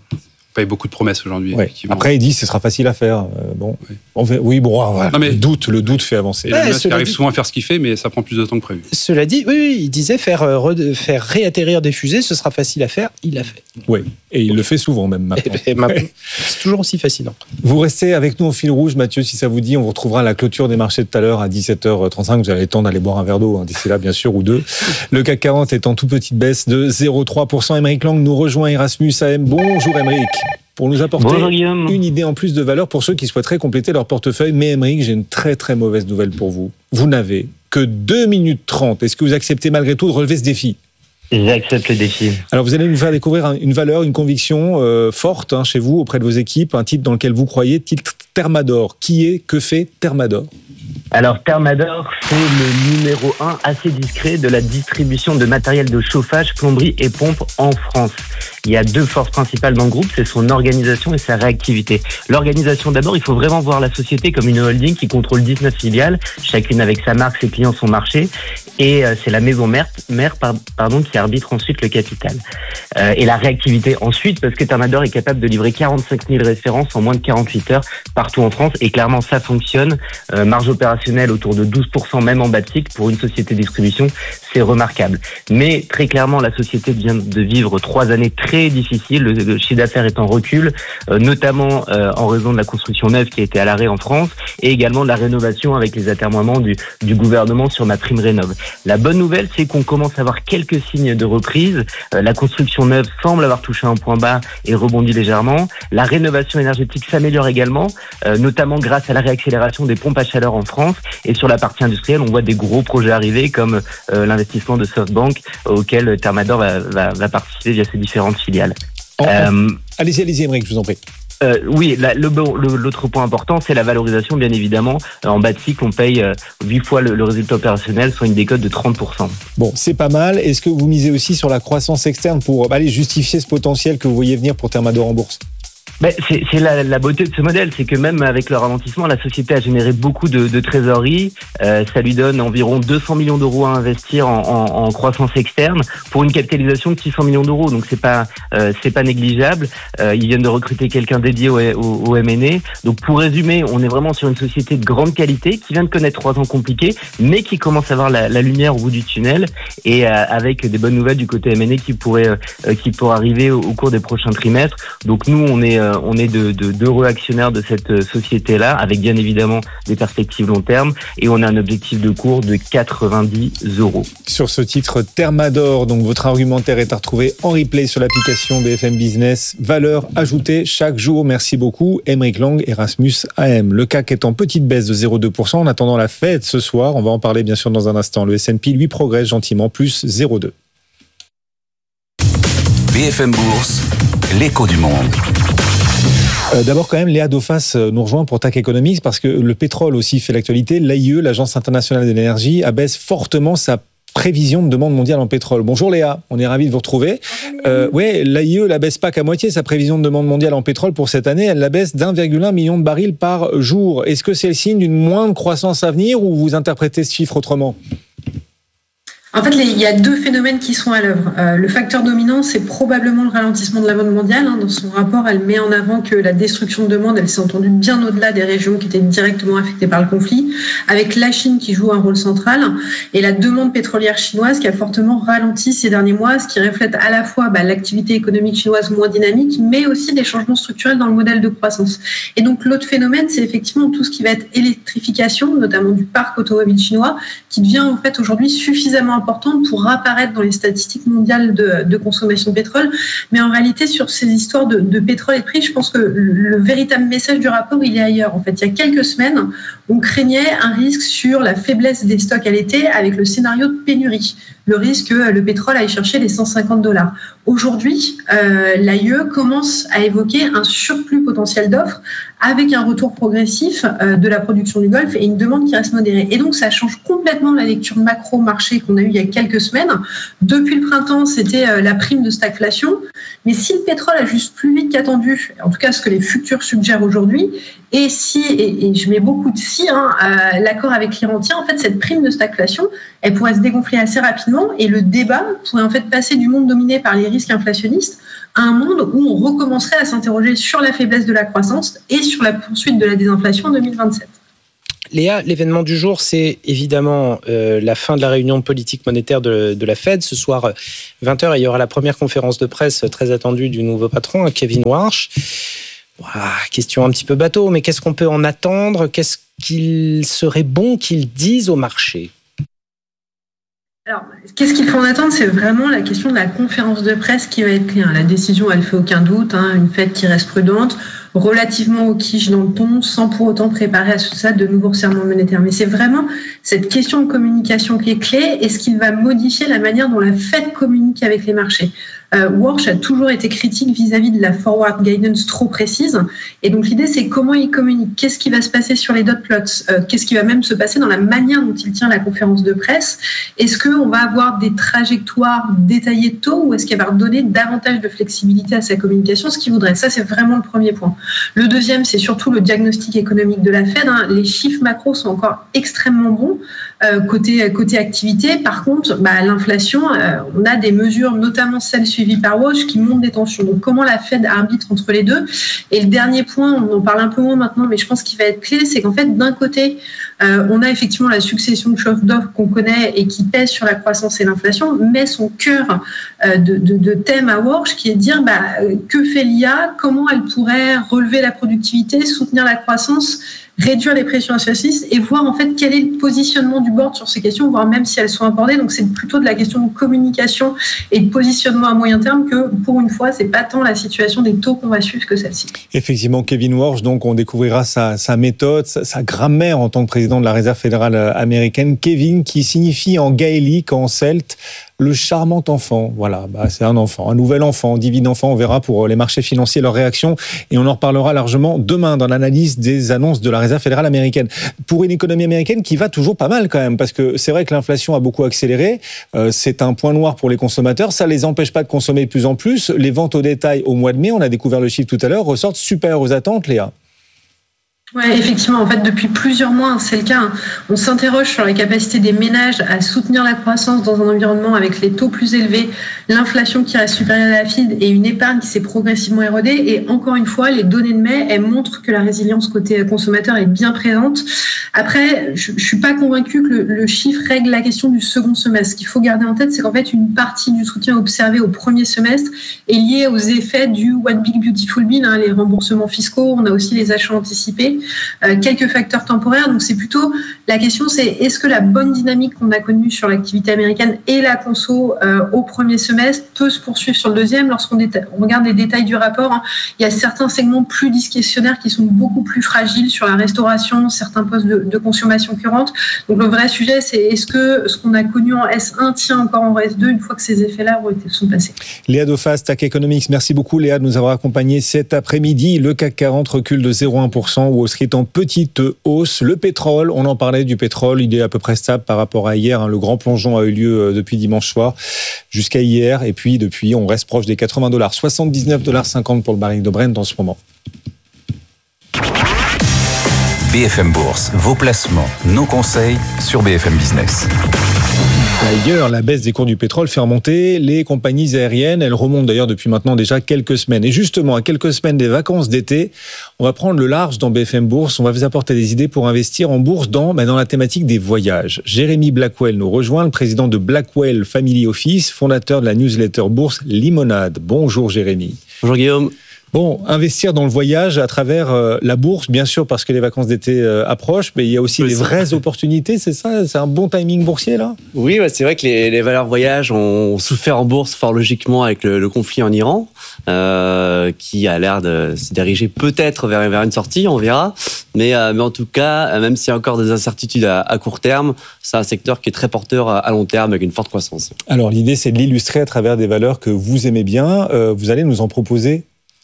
Pas beaucoup de promesses aujourd'hui. Ouais. Après, il dit que ce sera facile à faire. Euh, bon, oui. On fait, oui, bon, voilà. Non, mais, le doute, le doute fait avancer. Elon Musk arrive dit... souvent à faire ce qu'il fait, mais ça prend plus de temps que prévu. Cela dit, oui, oui il disait faire, euh, faire réatterrir des fusées, ce sera facile à faire. Il l'a fait. Oui, et il oui. le fait souvent même maintenant. Et, et maintenant c'est toujours aussi fascinant. Vous restez avec nous au fil rouge, Mathieu, si ça vous dit. On vous retrouvera à la clôture des marchés tout à l'heure à dix-sept heures trente-cinq. Vous avez le temps d'aller boire un verre d'eau hein, d'ici là, bien sûr, ou deux. Le C A C quarante est en toute petite baisse de zéro virgule trois pour cent. Aymeric Lang nous rejoint, Erasmus A M. Bonjour Aymeric. Pour nous apporter Bonjour, une idée en plus de valeur pour ceux qui souhaiteraient compléter leur portefeuille. Mais Aymeric, j'ai une très très mauvaise nouvelle pour vous. Vous n'avez que deux minutes trente. Est-ce que vous acceptez malgré tout de relever ce défi ? J'accepte le défi. Alors vous allez nous faire découvrir une valeur, une conviction euh, forte hein, chez vous, auprès de vos équipes, un titre dans lequel vous croyez, titre Thermador. Qui est, que fait Thermador ? Alors Thermador, c'est le numéro un assez discret de la distribution de matériel de chauffage, plomberie et pompe en France. Il y a deux forces principales dans le groupe, c'est son organisation et sa réactivité. L'organisation d'abord, il faut vraiment voir la société comme une holding qui contrôle dix-neuf filiales, chacune avec sa marque, ses clients, son marché. Et euh, c'est la maison mère, mère pardon, qui arbitre ensuite le capital. Euh, et la réactivité ensuite, parce que Thermador est capable de livrer quarante-cinq mille références en moins de quarante-huit heures partout en France. Et clairement, ça fonctionne. Euh, marge opérationnelle autour de douze pour cent même en bas de cycle pour une société de distribution, c'est remarquable. Mais très clairement, la société vient de vivre trois années très difficiles. Le, le chiffre d'affaires est en recul, euh, notamment euh, en raison de la construction neuve qui a été à l'arrêt en France et également de la rénovation avec les atermoiements du, du gouvernement sur MaPrimeRénov'. La bonne nouvelle, c'est qu'on commence à avoir quelques signes de reprise. Euh, la construction neuve semble avoir touché un point bas et rebondit légèrement. La rénovation énergétique s'améliore également, euh, notamment grâce à la réaccélération des pompes à chaleur en France. Et sur la partie industrielle, on voit des gros projets arriver comme euh, l'investissement de SoftBank auquel Thermador va, va, va participer via ses différentes filiales. Oh, euh, allez-y, allez-y, Aymeric, je vous en prie. Euh, oui, la, le, le, l'autre point important, c'est la valorisation, bien évidemment. En bas de cycle, on paye euh, huit fois le, le résultat opérationnel, soit une décote de trente pour cent. Bon, c'est pas mal. Est-ce que vous misez aussi sur la croissance externe pour aller justifier ce potentiel que vous voyez venir pour Thermador en bourse ? Ben, c'est, c'est la, la beauté de ce modèle, c'est que même avec le ralentissement, la société a généré beaucoup de, de trésorerie. Euh, ça lui donne environ deux cents millions d'euros à investir en, en, en croissance externe pour une capitalisation de six cents millions d'euros. Donc c'est pas euh, c'est pas négligeable. Euh, ils viennent de recruter quelqu'un dédié au, au, au M and A. Donc pour résumer, on est vraiment sur une société de grande qualité qui vient de connaître trois ans compliqués, mais qui commence à voir la, la lumière au bout du tunnel et euh, avec des bonnes nouvelles du côté M and A qui pourraient euh, qui pourraient arriver au, au cours des prochains trimestres. Donc nous on est euh, on est de, de, d'heureux actionnaires de cette société-là, avec bien évidemment des perspectives long terme, et on a un objectif de cours de quatre-vingt-dix euros. Sur ce titre Thermador, donc votre argumentaire est à retrouver en replay sur l'application B F M Business. Valeur ajoutée chaque jour. Merci beaucoup, Aymeric Lang, Erasmus A M. Le C A C est en petite baisse de zéro virgule deux pour cent en attendant la Fed ce soir. On va en parler bien sûr dans un instant. Le S and P lui progresse gentiment, plus zéro virgule deux. B F M Bourse, l'écho du monde. Euh, d'abord, quand même, Léa Dauphas nous rejoint pour T A C Economics parce que le pétrole aussi fait l'actualité. L'A I E, l'Agence internationale de l'énergie, abaisse fortement sa prévision de demande mondiale en pétrole. Bonjour Léa, on est ravis de vous retrouver. Euh, oui, l'A I E la baisse pas qu'à moitié sa prévision de demande mondiale en pétrole pour cette année. Elle la baisse d'un virgule un million de barils par jour. Est-ce que c'est le signe d'une moindre croissance à venir ou vous interprétez ce chiffre autrement ? En fait, il y a deux phénomènes qui sont à l'œuvre. Euh, le facteur dominant, c'est probablement le ralentissement de la demande mondiale. Hein. Dans son rapport, elle met en avant que la destruction de demande, elle s'est entendue bien au-delà des régions qui étaient directement affectées par le conflit, avec la Chine qui joue un rôle central, et la demande pétrolière chinoise qui a fortement ralenti ces derniers mois, ce qui reflète à la fois bah, l'activité économique chinoise moins dynamique, mais aussi des changements structurels dans le modèle de croissance. Et donc, l'autre phénomène, c'est effectivement tout ce qui va être électrification, notamment du parc automobile chinois, qui devient en fait aujourd'hui suffisamment importante pour apparaître dans les statistiques mondiales de, de consommation de pétrole. Mais en réalité, sur ces histoires de, de pétrole et de prix, je pense que le, le véritable message du rapport, il est ailleurs. En fait, il y a quelques semaines, on craignait un risque sur la faiblesse des stocks à l'été avec le scénario de pénurie. Le risque que le pétrole aille chercher les cent cinquante dollars. Aujourd'hui, euh, l'A I E commence à évoquer un surplus potentiel d'offres avec un retour progressif euh, de la production du Golfe et une demande qui reste modérée. Et donc, ça change complètement la lecture macro-marché qu'on a eue il y a quelques semaines. Depuis le printemps, c'était euh, la prime de stagflation. Mais si le pétrole ajuste plus vite qu'attendu, en tout cas ce que les futurs suggèrent aujourd'hui, et si, et, et je mets beaucoup de si, hein, euh, l'accord avec l'Iran tient, en fait, cette prime de stagflation, elle pourrait se dégonfler assez rapidement rapidement et le débat pourrait en fait passer du monde dominé par les risques inflationnistes à un monde où on recommencerait à s'interroger sur la faiblesse de la croissance et sur la poursuite de la désinflation en deux mille vingt-sept. Léa, l'événement du jour, c'est évidemment euh, la fin de la réunion politique monétaire de, de la Fed. Ce soir, vingt heures, il y aura la première conférence de presse très attendue du nouveau patron, Kevin Warsh. Voilà, question un petit peu bateau, mais qu'est-ce qu'on peut en attendre ? Qu'est-ce qu'il serait bon qu'il dise au marché ? Alors, qu'est-ce qu'il faut en attendre ? C'est vraiment la question de la conférence de presse qui va être clé. La décision, elle fait aucun doute, hein, une Fed qui reste prudente, relativement au quiche dans le ton, sans pour autant préparer à ce stade de nouveaux resserrements monétaires. Mais c'est vraiment cette question de communication qui est clé. Est-ce qu'il va modifier la manière dont la Fed communique avec les marchés ? Euh, Warsh a toujours été critique vis-à-vis de la forward guidance trop précise. Et donc l'idée, c'est comment il communique. Qu'est-ce qui va se passer sur les dot plots ? euh, Qu'est-ce qui va même se passer dans la manière dont il tient la conférence de presse ? Est-ce qu'on va avoir des trajectoires détaillées de taux ou est-ce qu'il va donner davantage de flexibilité à sa communication, ce qu'il voudrait ? Ça, c'est vraiment le premier point. Le deuxième, c'est surtout le diagnostic économique de la Fed. Hein. Les chiffres macro sont encore extrêmement bons euh, côté, côté activité. Par contre, bah, l'inflation, euh, on a des mesures, notamment celles suivies par Warsh, qui montent des tensions. Donc, comment la Fed arbitre entre les deux ? Et le dernier point, on en parle un peu moins maintenant, mais je pense qu'il va être clé, c'est qu'en fait, d'un côté, euh, on a effectivement la succession de chocs d'offres qu'on connaît et qui pèse sur la croissance et l'inflation, mais son cœur euh, de, de, de thème à Warsh, qui est de dire bah, que fait l'I A, comment elle pourrait relever la productivité, soutenir la croissance, réduire les pressions inflationnistes et voir en fait quel est le positionnement du board sur ces questions, voire même si elles sont abordées. Donc c'est plutôt de la question de communication et de positionnement à moyen terme que pour une fois, c'est pas tant la situation des taux qu'on va suivre que celle-ci. Effectivement, Kevin Warsh, donc on découvrira sa, sa méthode, sa, sa grammaire en tant que président de la Réserve fédérale américaine. Kevin, qui signifie en gaélique, en celte, le charmant enfant. Voilà, bah c'est un enfant, un nouvel enfant, divin enfant. On verra pour les marchés financiers leur réaction et on en reparlera largement demain dans l'analyse des annonces de la Réserve fédérale américaine. Pour une économie américaine qui va toujours pas mal quand même, parce que c'est vrai que l'inflation a beaucoup accéléré. Euh, c'est un point noir pour les consommateurs. Ça les empêche pas de consommer de plus en plus. Les ventes au détail au mois de mai, on a découvert le chiffre tout à l'heure, ressortent supérieurs aux attentes, Léa. Oui, effectivement. En fait, depuis plusieurs mois, c'est le cas. On s'interroge sur la capacité des ménages à soutenir la croissance dans un environnement avec les taux plus élevés, l'inflation qui reste supérieure à la F I D et une épargne qui s'est progressivement érodée. Et encore une fois, les données de mai, elles montrent que la résilience côté consommateur est bien présente. Après, je ne suis pas convaincue que le, le chiffre règle la question du second semestre. Ce qu'il faut garder en tête, c'est qu'en fait, une partie du soutien observé au premier semestre est liée aux effets du One Big Beautiful Bill, hein, les remboursements fiscaux. On a aussi les achats anticipés. Euh, quelques facteurs temporaires. Donc c'est plutôt la question, c'est est-ce que la bonne dynamique qu'on a connue sur l'activité américaine et la conso euh, au premier semestre peut se poursuivre sur le deuxième. Lorsqu'on déta- on regarde les détails du rapport, hein, il y a certains segments plus discrétionnaires qui sont beaucoup plus fragiles sur la restauration, certains postes de, de consommation courante. Donc le vrai sujet, c'est est-ce que ce qu'on a connu en S un tient encore en S deux une fois que ces effets-là ont été, sont passés. Léa Dauphin, Stack Economics, merci beaucoup Léa de nous avoir accompagnés cet après-midi. Le C A C quarante recule de zéro virgule un pour cent. Wall Street en petite hausse. Le pétrole, on en parlait du pétrole, il est à peu près stable par rapport à hier. Le grand plongeon a eu lieu depuis dimanche soir jusqu'à hier. Et puis depuis, on reste proche des quatre-vingts dollars. soixante-dix-neuf virgule cinquante dollars pour le baril de Brent en ce moment. B F M Bourse, vos placements, nos conseils sur B F M Business. D'ailleurs, la baisse des cours du pétrole fait remonter les compagnies aériennes. Elles remontent d'ailleurs depuis maintenant déjà quelques semaines. Et justement, à quelques semaines des vacances d'été, on va prendre le large dans B F M Bourse. On va vous apporter des idées pour investir en bourse dans, bah, dans la thématique des voyages. Jérémy Blackwell nous rejoint, le président de Blackwell Family Office, fondateur de la newsletter bourse Limonade. Bonjour Jérémy. Bonjour Guillaume. Bon, investir dans le voyage à travers euh, la bourse, bien sûr, parce que les vacances d'été euh, approchent, mais il y a aussi oui, des vraies opportunités, c'est ça ? C'est un bon timing boursier, là ? Oui, ouais, c'est vrai que les, les valeurs voyage ont souffert en bourse fort logiquement avec le, le conflit en Iran, euh, qui a l'air de se diriger peut-être vers, vers une sortie, on verra. Mais, euh, mais en tout cas, même s'il y a encore des incertitudes à, à court terme, c'est un secteur qui est très porteur à, à long terme avec une forte croissance. Alors, l'idée, c'est de l'illustrer à travers des valeurs que vous aimez bien. Euh, vous allez nous en proposer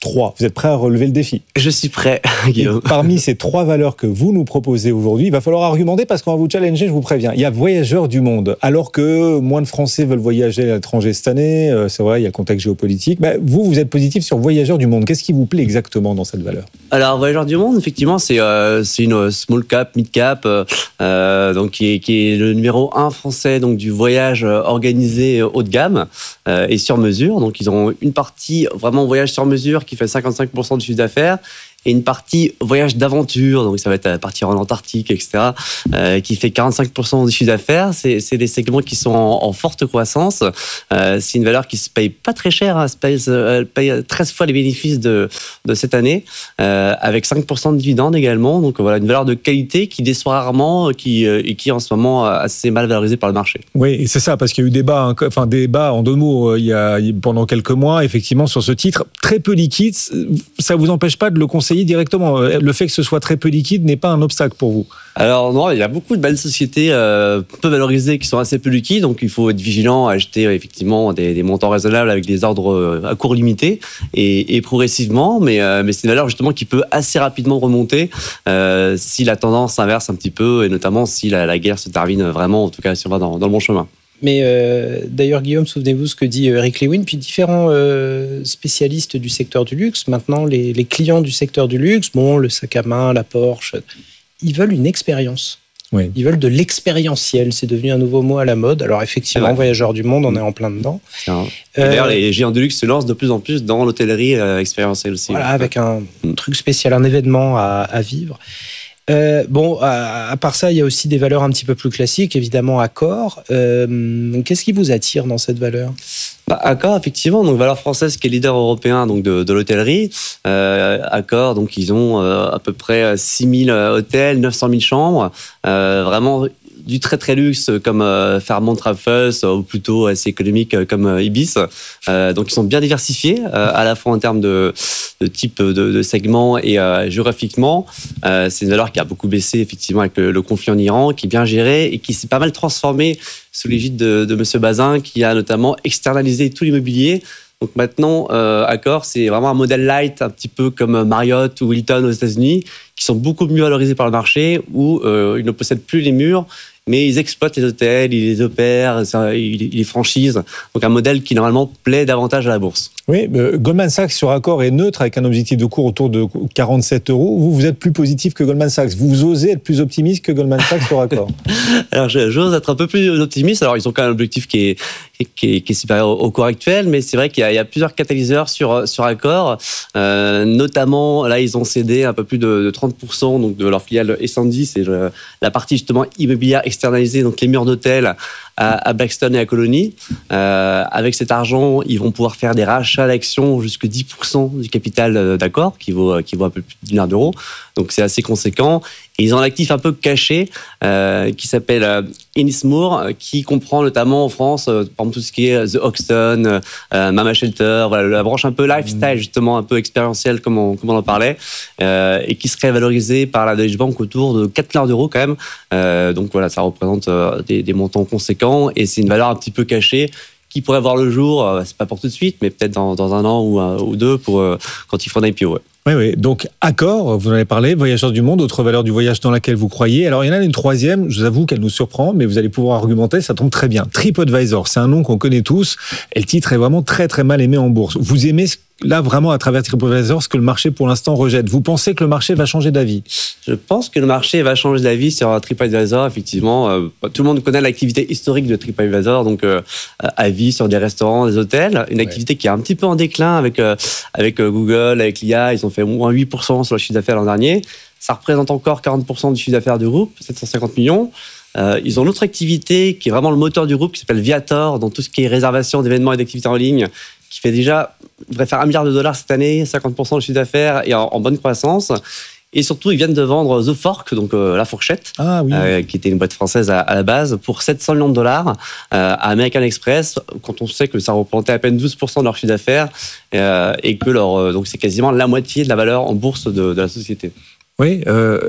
trois. Vous êtes prêt à relever le défi? Je suis prêt, Guillaume. Et parmi ces trois valeurs que vous nous proposez aujourd'hui, il va falloir argumenter parce qu'on va vous challenger, je vous préviens. Il y a Voyageurs du Monde. Alors que moins de Français veulent voyager à l'étranger cette année, euh, c'est vrai, il y a le contexte géopolitique. Bah, vous, vous êtes positif sur Voyageurs du Monde. Qu'est-ce qui vous plaît exactement dans cette valeur? Alors, Voyageurs du Monde, effectivement, c'est, euh, c'est une small cap, mid cap, euh, donc qui est, qui est le numéro un français donc, du voyage organisé haut de gamme euh, et sur mesure. Donc, ils ont une partie vraiment voyage sur mesure qui fait cinquante-cinq pour cent du chiffre d'affaires et une partie voyage d'aventure, donc ça va être partir en Antarctique, et cetera, euh, qui fait quarante-cinq pour cent du chiffre d'affaires. C'est, c'est des segments qui sont en, en forte croissance. Euh, c'est une valeur qui se paye pas très cher, hein, se paye, elle paye treize fois les bénéfices de, de cette année, euh, avec cinq pour cent de dividendes également. Donc voilà, une valeur de qualité qui déçoit rarement, qui, et qui est en ce moment assez mal valorisée par le marché. Oui, et c'est ça, parce qu'il y a eu débat, enfin débat en deux mots, il y a, pendant quelques mois, effectivement, sur ce titre, très peu liquide. Ça vous empêche pas de le conseiller directement? Le fait que ce soit très peu liquide n'est pas un obstacle pour vous? Alors non, il y a beaucoup de belles sociétés euh, peu valorisées qui sont assez peu liquides, donc il faut être vigilant à acheter euh, effectivement des, des montants raisonnables avec des ordres euh, à court limité et, et progressivement, mais, euh, mais c'est une valeur justement qui peut assez rapidement remonter euh, si la tendance s'inverse un petit peu et notamment si la, la guerre se termine vraiment, en tout cas si on va dans, dans le bon chemin. Mais euh, d'ailleurs, Guillaume, souvenez-vous ce que dit Eric Lewin, puis différents euh, spécialistes du secteur du luxe. Maintenant, les, les clients du secteur du luxe, bon, le sac à main, la Porsche, ils veulent une expérience. Oui. Ils veulent de l'expérientiel. C'est devenu un nouveau mot à la mode. Alors effectivement, Voyageurs du Monde, on est en plein dedans. Euh, D'ailleurs, les géants du luxe se lancent de plus en plus dans l'hôtellerie euh, expérientielle aussi. Voilà, avec un mm. truc spécial, un événement à, à vivre. Euh, bon, à, à part ça, il y a aussi des valeurs un petit peu plus classiques, évidemment Accor. Euh, qu'est-ce qui vous attire dans cette valeur? Bah, Accor, effectivement, donc valeur française qui est leader européen donc de, de l'hôtellerie. Euh, Accor, donc ils ont euh, à peu près six mille hôtels, neuf cent mille chambres, euh, vraiment du très très luxe comme euh, Fairmont Raffles ou plutôt assez économique comme euh, Ibis. Euh, donc ils sont bien diversifiés euh, à la fois en termes de, de type de, de segment et euh, géographiquement. Euh, c'est une valeur qui a beaucoup baissé effectivement avec le, le conflit en Iran, qui est bien gérée et qui s'est pas mal transformée sous l'égide de, de Monsieur Bazin, qui a notamment externalisé tout l'immobilier. Donc maintenant, euh, Accor, c'est vraiment un modèle light, un petit peu comme Marriott ou Hilton aux États-Unis, qui sont beaucoup mieux valorisés par le marché, où euh, ils ne possèdent plus les murs, mais ils exploitent les hôtels, ils les opèrent, ils les franchisent. Donc un modèle qui normalement plaît davantage à la bourse. Oui, euh, Goldman Sachs sur Accor est neutre avec un objectif de cours autour de quarante-sept euros. Vous, vous êtes plus positif que Goldman Sachs. Vous osez être plus optimiste que Goldman Sachs sur Accor? Alors j'ose être un peu plus optimiste. Alors ils ont quand même un objectif qui est, qui est, qui est supérieur au cours actuel, mais c'est vrai qu'il y a, il y a plusieurs catalyseurs sur, sur Accor. Euh, notamment, là, ils ont cédé un peu plus de, de trente pour cent donc, de leur filiale Essendi, c'est le, la partie justement immobilière externalisée, donc les murs d'hôtel à, à Blackstone et à Colony. Euh, avec cet argent, ils vont pouvoir faire des rachats d'actions jusqu'à dix pour cent du capital d'Accor, qui vaut, qui vaut un peu plus de milliard d'euros. Donc c'est assez conséquent. Et ils ont un actif un peu caché euh, qui s'appelle euh, Ennismore, qui comprend notamment en France, euh, par exemple, tout ce qui est The Hoxton, euh, Mama Shelter, voilà, la branche un peu lifestyle, justement, un peu expérientielle, comme on, comme on en parlait, euh, et qui serait valorisée par la Deutsche Bank autour de quatre milliards d'euros quand même. Euh, donc voilà, ça représente euh, des, des montants conséquents et c'est une valeur un petit peu cachée qui pourrait voir le jour, euh, c'est pas pour tout de suite, mais peut-être dans, dans un an ou, un, ou deux pour, euh, quand ils feront un I P O. Ouais. Oui, oui. Donc, Accor, vous en avez parlé, Voyageurs du Monde, autre valeur du voyage dans laquelle vous croyez. Alors, il y en a une troisième, je vous avoue qu'elle nous surprend, mais vous allez pouvoir argumenter, ça tombe très bien. TripAdvisor, c'est un nom qu'on connaît tous, et le titre est vraiment très, très mal aimé en bourse. Vous aimez, là, vraiment, à travers TripAdvisor, ce que le marché, pour l'instant, rejette. Vous pensez que le marché va changer d'avis? Je pense que le marché va changer d'avis sur TripAdvisor, effectivement. Euh, tout le monde connaît l'activité historique de TripAdvisor, donc euh, avis sur des restaurants, des hôtels, une activité ouais. qui est un petit peu en déclin avec, euh, avec euh, Google, avec l'I A, ils ont fait moins huit pour cent sur le chiffre d'affaires l'an dernier. Ça représente encore quarante pour cent du chiffre d'affaires du groupe, sept cent cinquante millions. Euh, ils ont une autre activité qui est vraiment le moteur du groupe, qui s'appelle Viator, dans tout ce qui est réservation d'événements et d'activités en ligne, qui fait déjà, devrait faire un milliard de dollars cette année, cinquante pour cent du chiffre d'affaires et en, en bonne croissance. Et surtout, ils viennent de vendre The Fork, donc euh, la fourchette, ah, oui. euh, qui était une boîte française à, à la base, pour sept cents millions de dollars euh, à American Express, quand on sait que ça représentait à peine douze pour cent de leur chiffre d'affaires euh, et que leur, euh, donc c'est quasiment la moitié de la valeur en bourse de, de la société. Oui, euh,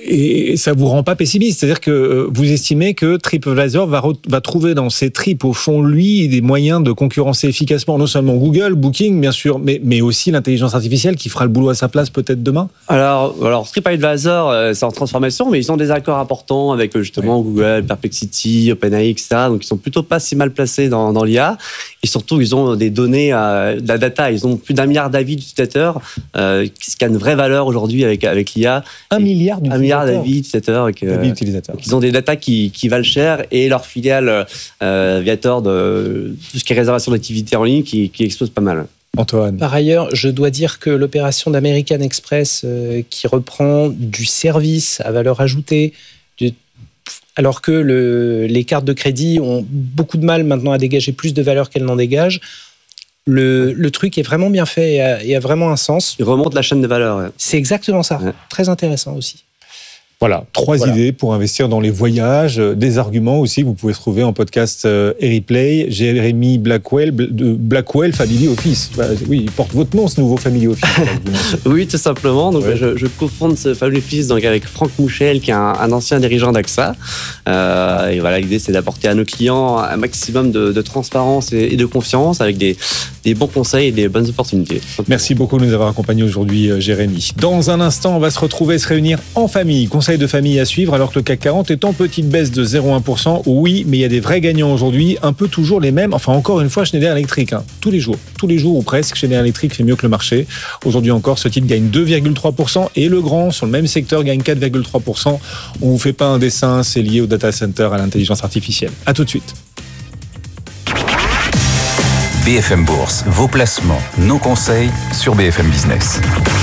et ça vous rend pas pessimiste, c'est-à-dire que vous estimez que TripAdvisor va, re, va trouver dans ses trips, au fond, lui, des moyens de concurrencer efficacement non seulement Google, Booking, bien sûr, mais, mais aussi l'intelligence artificielle qui fera le boulot à sa place peut-être demain. Alors, alors TripAdvisor, euh, c'est en transformation, mais ils ont des accords importants avec justement ouais. Google, Perplexity, OpenAI, et cetera. Donc, ils sont plutôt pas si mal placés dans, dans l'I A. Et surtout, ils ont des données, euh, de la data. Ils ont plus d'un milliard d'avis d'utilisateurs, euh, ce qui a une vraie valeur aujourd'hui avec, avec l'I A. Un milliard d'utilisateurs. Un milliard d'avis d'utilisateurs. Avec, euh, utilisateurs. Ils ont des data qui, qui valent cher et leur filiale euh, Viator de tout ce qui est réservation d'activités en ligne qui, qui explose pas mal. Antoine. Par ailleurs, je dois dire que l'opération d'American Express euh, qui reprend du service à valeur ajoutée, du, alors que le, les cartes de crédit ont beaucoup de mal maintenant à dégager plus de valeur qu'elles n'en dégagent, le, le truc est vraiment bien fait et a, et a vraiment un sens. Il remonte la chaîne de valeur. Ouais. C'est exactement ça. Ouais. Très intéressant aussi. Voilà, trois voilà. idées pour investir dans les voyages, des arguments aussi que vous pouvez trouver en podcast et replay. Jérémy Blackwell de Blackwell Family Office. Oui, il porte votre nom, ce nouveau Family Office. Oui, tout simplement. Donc, ouais. je, je cofonde ce Family Office donc avec Franck Mouchel, qui est un, un ancien dirigeant d'A X A. Euh, et voilà, l'idée, c'est d'apporter à nos clients un maximum de, de transparence et, et de confiance avec des, des bons conseils et des bonnes opportunités. Merci beaucoup de nous avoir accompagnés aujourd'hui, Jérémy. Dans un instant, on va se retrouver, se réunir en famille. Conseil de famille à suivre alors que le C A C quarante est en petite baisse de zéro virgule un pour cent. Oui, mais il y a des vrais gagnants aujourd'hui, un peu toujours les mêmes. Enfin, encore une fois, Schneider Electric, hein. tous les jours, tous les jours ou presque, Schneider Electric fait mieux que le marché. Aujourd'hui encore, ce titre gagne deux virgule trois pour cent et Legrand, sur le même secteur, gagne quatre virgule trois pour cent. On vous fait pas un dessin, c'est lié au data center, à l'intelligence artificielle. À tout de suite. B F M Bourse, vos placements, nos conseils sur B F M Business.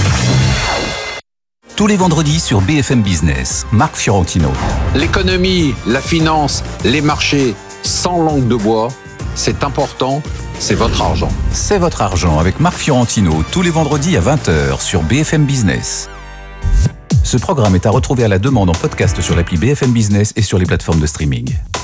Tous les vendredis sur B F M Business, Marc Fiorentino. L'économie, la finance, les marchés, sans langue de bois, c'est important, c'est votre argent. C'est votre argent avec Marc Fiorentino, tous les vendredis à vingt heures sur B F M Business. Ce programme est à retrouver à la demande en podcast sur l'appli B F M Business et sur les plateformes de streaming.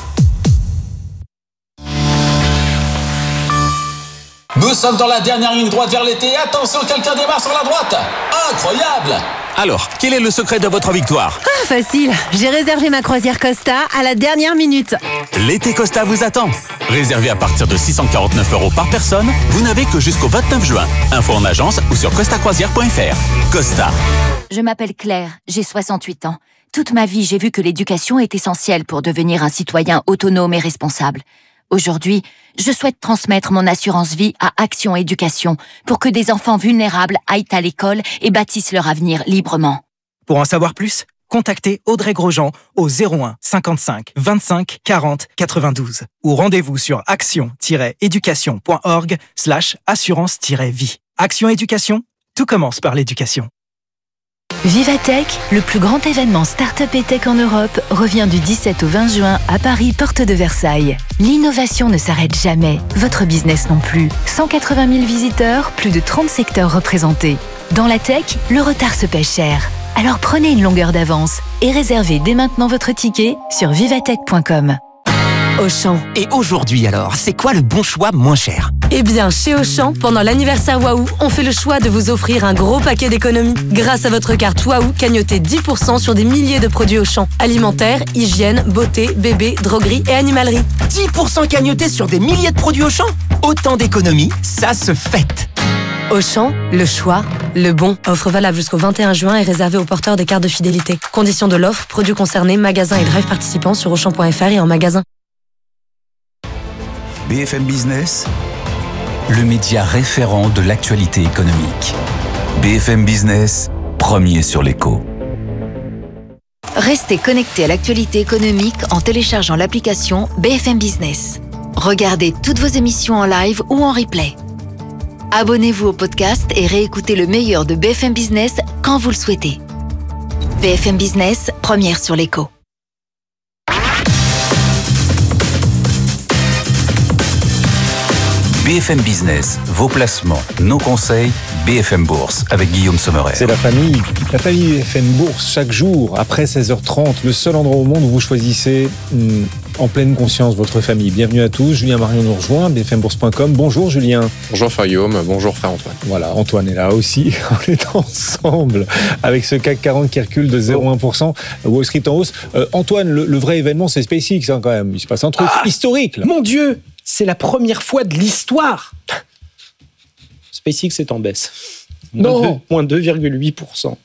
Nous sommes dans la dernière ligne droite vers l'été. Attention, quelqu'un démarre sur la droite. Incroyable! Alors, quel est le secret de votre victoire ? Ah, facile. J'ai réservé ma croisière Costa à la dernière minute. L'été Costa vous attend. Réservé à partir de six cent quarante-neuf euros par personne, vous n'avez que jusqu'au vingt-neuf juin. Info en agence ou sur costa croisière point f r. Costa. Je m'appelle Claire, j'ai soixante-huit ans. Toute ma vie, j'ai vu que l'éducation est essentielle pour devenir un citoyen autonome et responsable. Aujourd'hui, je souhaite transmettre mon assurance vie à Action Éducation pour que des enfants vulnérables aillent à l'école et bâtissent leur avenir librement. Pour en savoir plus, contactez Audrey Grosjean au zéro un cinquante-cinq vingt-cinq quarante quatre-vingt-douze ou rendez-vous sur action-éducation.org slash assurance-vie. Action Éducation, tout commence par l'éducation. Vivatech, le plus grand événement start-up et tech en Europe, revient du dix-sept au vingt juin à Paris, porte de Versailles. L'innovation ne s'arrête jamais, votre business non plus. cent quatre-vingt mille visiteurs, plus de trente secteurs représentés. Dans la tech, le retard se paie cher. Alors prenez une longueur d'avance et réservez dès maintenant votre ticket sur vivatech point com. Auchan. Et aujourd'hui alors, c'est quoi le bon choix moins cher ? Eh bien, chez Auchan, pendant l'anniversaire Waouh, on fait le choix de vous offrir un gros paquet d'économies. Grâce à votre carte Waouh, cagnotez dix pour cent sur des milliers de produits Auchan. Alimentaire, hygiène, beauté, bébé, droguerie et animalerie. dix pour cent cagnotés sur des milliers de produits Auchan ? Autant d'économies, ça se fête. Auchan, le choix, le bon. Offre valable jusqu'au vingt et un juin et réservée aux porteurs des cartes de fidélité. Conditions de l'offre, produits concernés, magasins et drive participants sur auchan point f r et en magasin. B F M Business, le média référent de l'actualité économique. B F M Business, premier sur l'écho. Restez connectés à l'actualité économique en téléchargeant l'application B F M Business. Regardez toutes vos émissions en live ou en replay. Abonnez-vous au podcast et réécoutez le meilleur de B F M Business quand vous le souhaitez. B F M Business, première sur l'écho. B F M Business, vos placements, nos conseils, B F M Bourse avec Guillaume Sommerer. C'est la famille, la famille B F M Bourse chaque jour après seize heures trente, le seul endroit au monde où vous choisissez hum, en pleine conscience, votre famille. Bienvenue à tous. Julien Marion nous rejoint, b f m bourse point com. Bonjour Julien. Bonjour frère Guillaume, bonjour frère Antoine. Voilà, Antoine est là aussi. On est ensemble avec ce C A C quarante qui recule de zéro virgule un pour cent. Wall Street en hausse. Euh, Antoine, le, le vrai événement, c'est SpaceX hein, quand même. Il se passe un truc ah, historique. Là. Mon Dieu, c'est la première fois de l'histoire. SpaceX est en baisse. Non, moins deux virgule huit pour cent.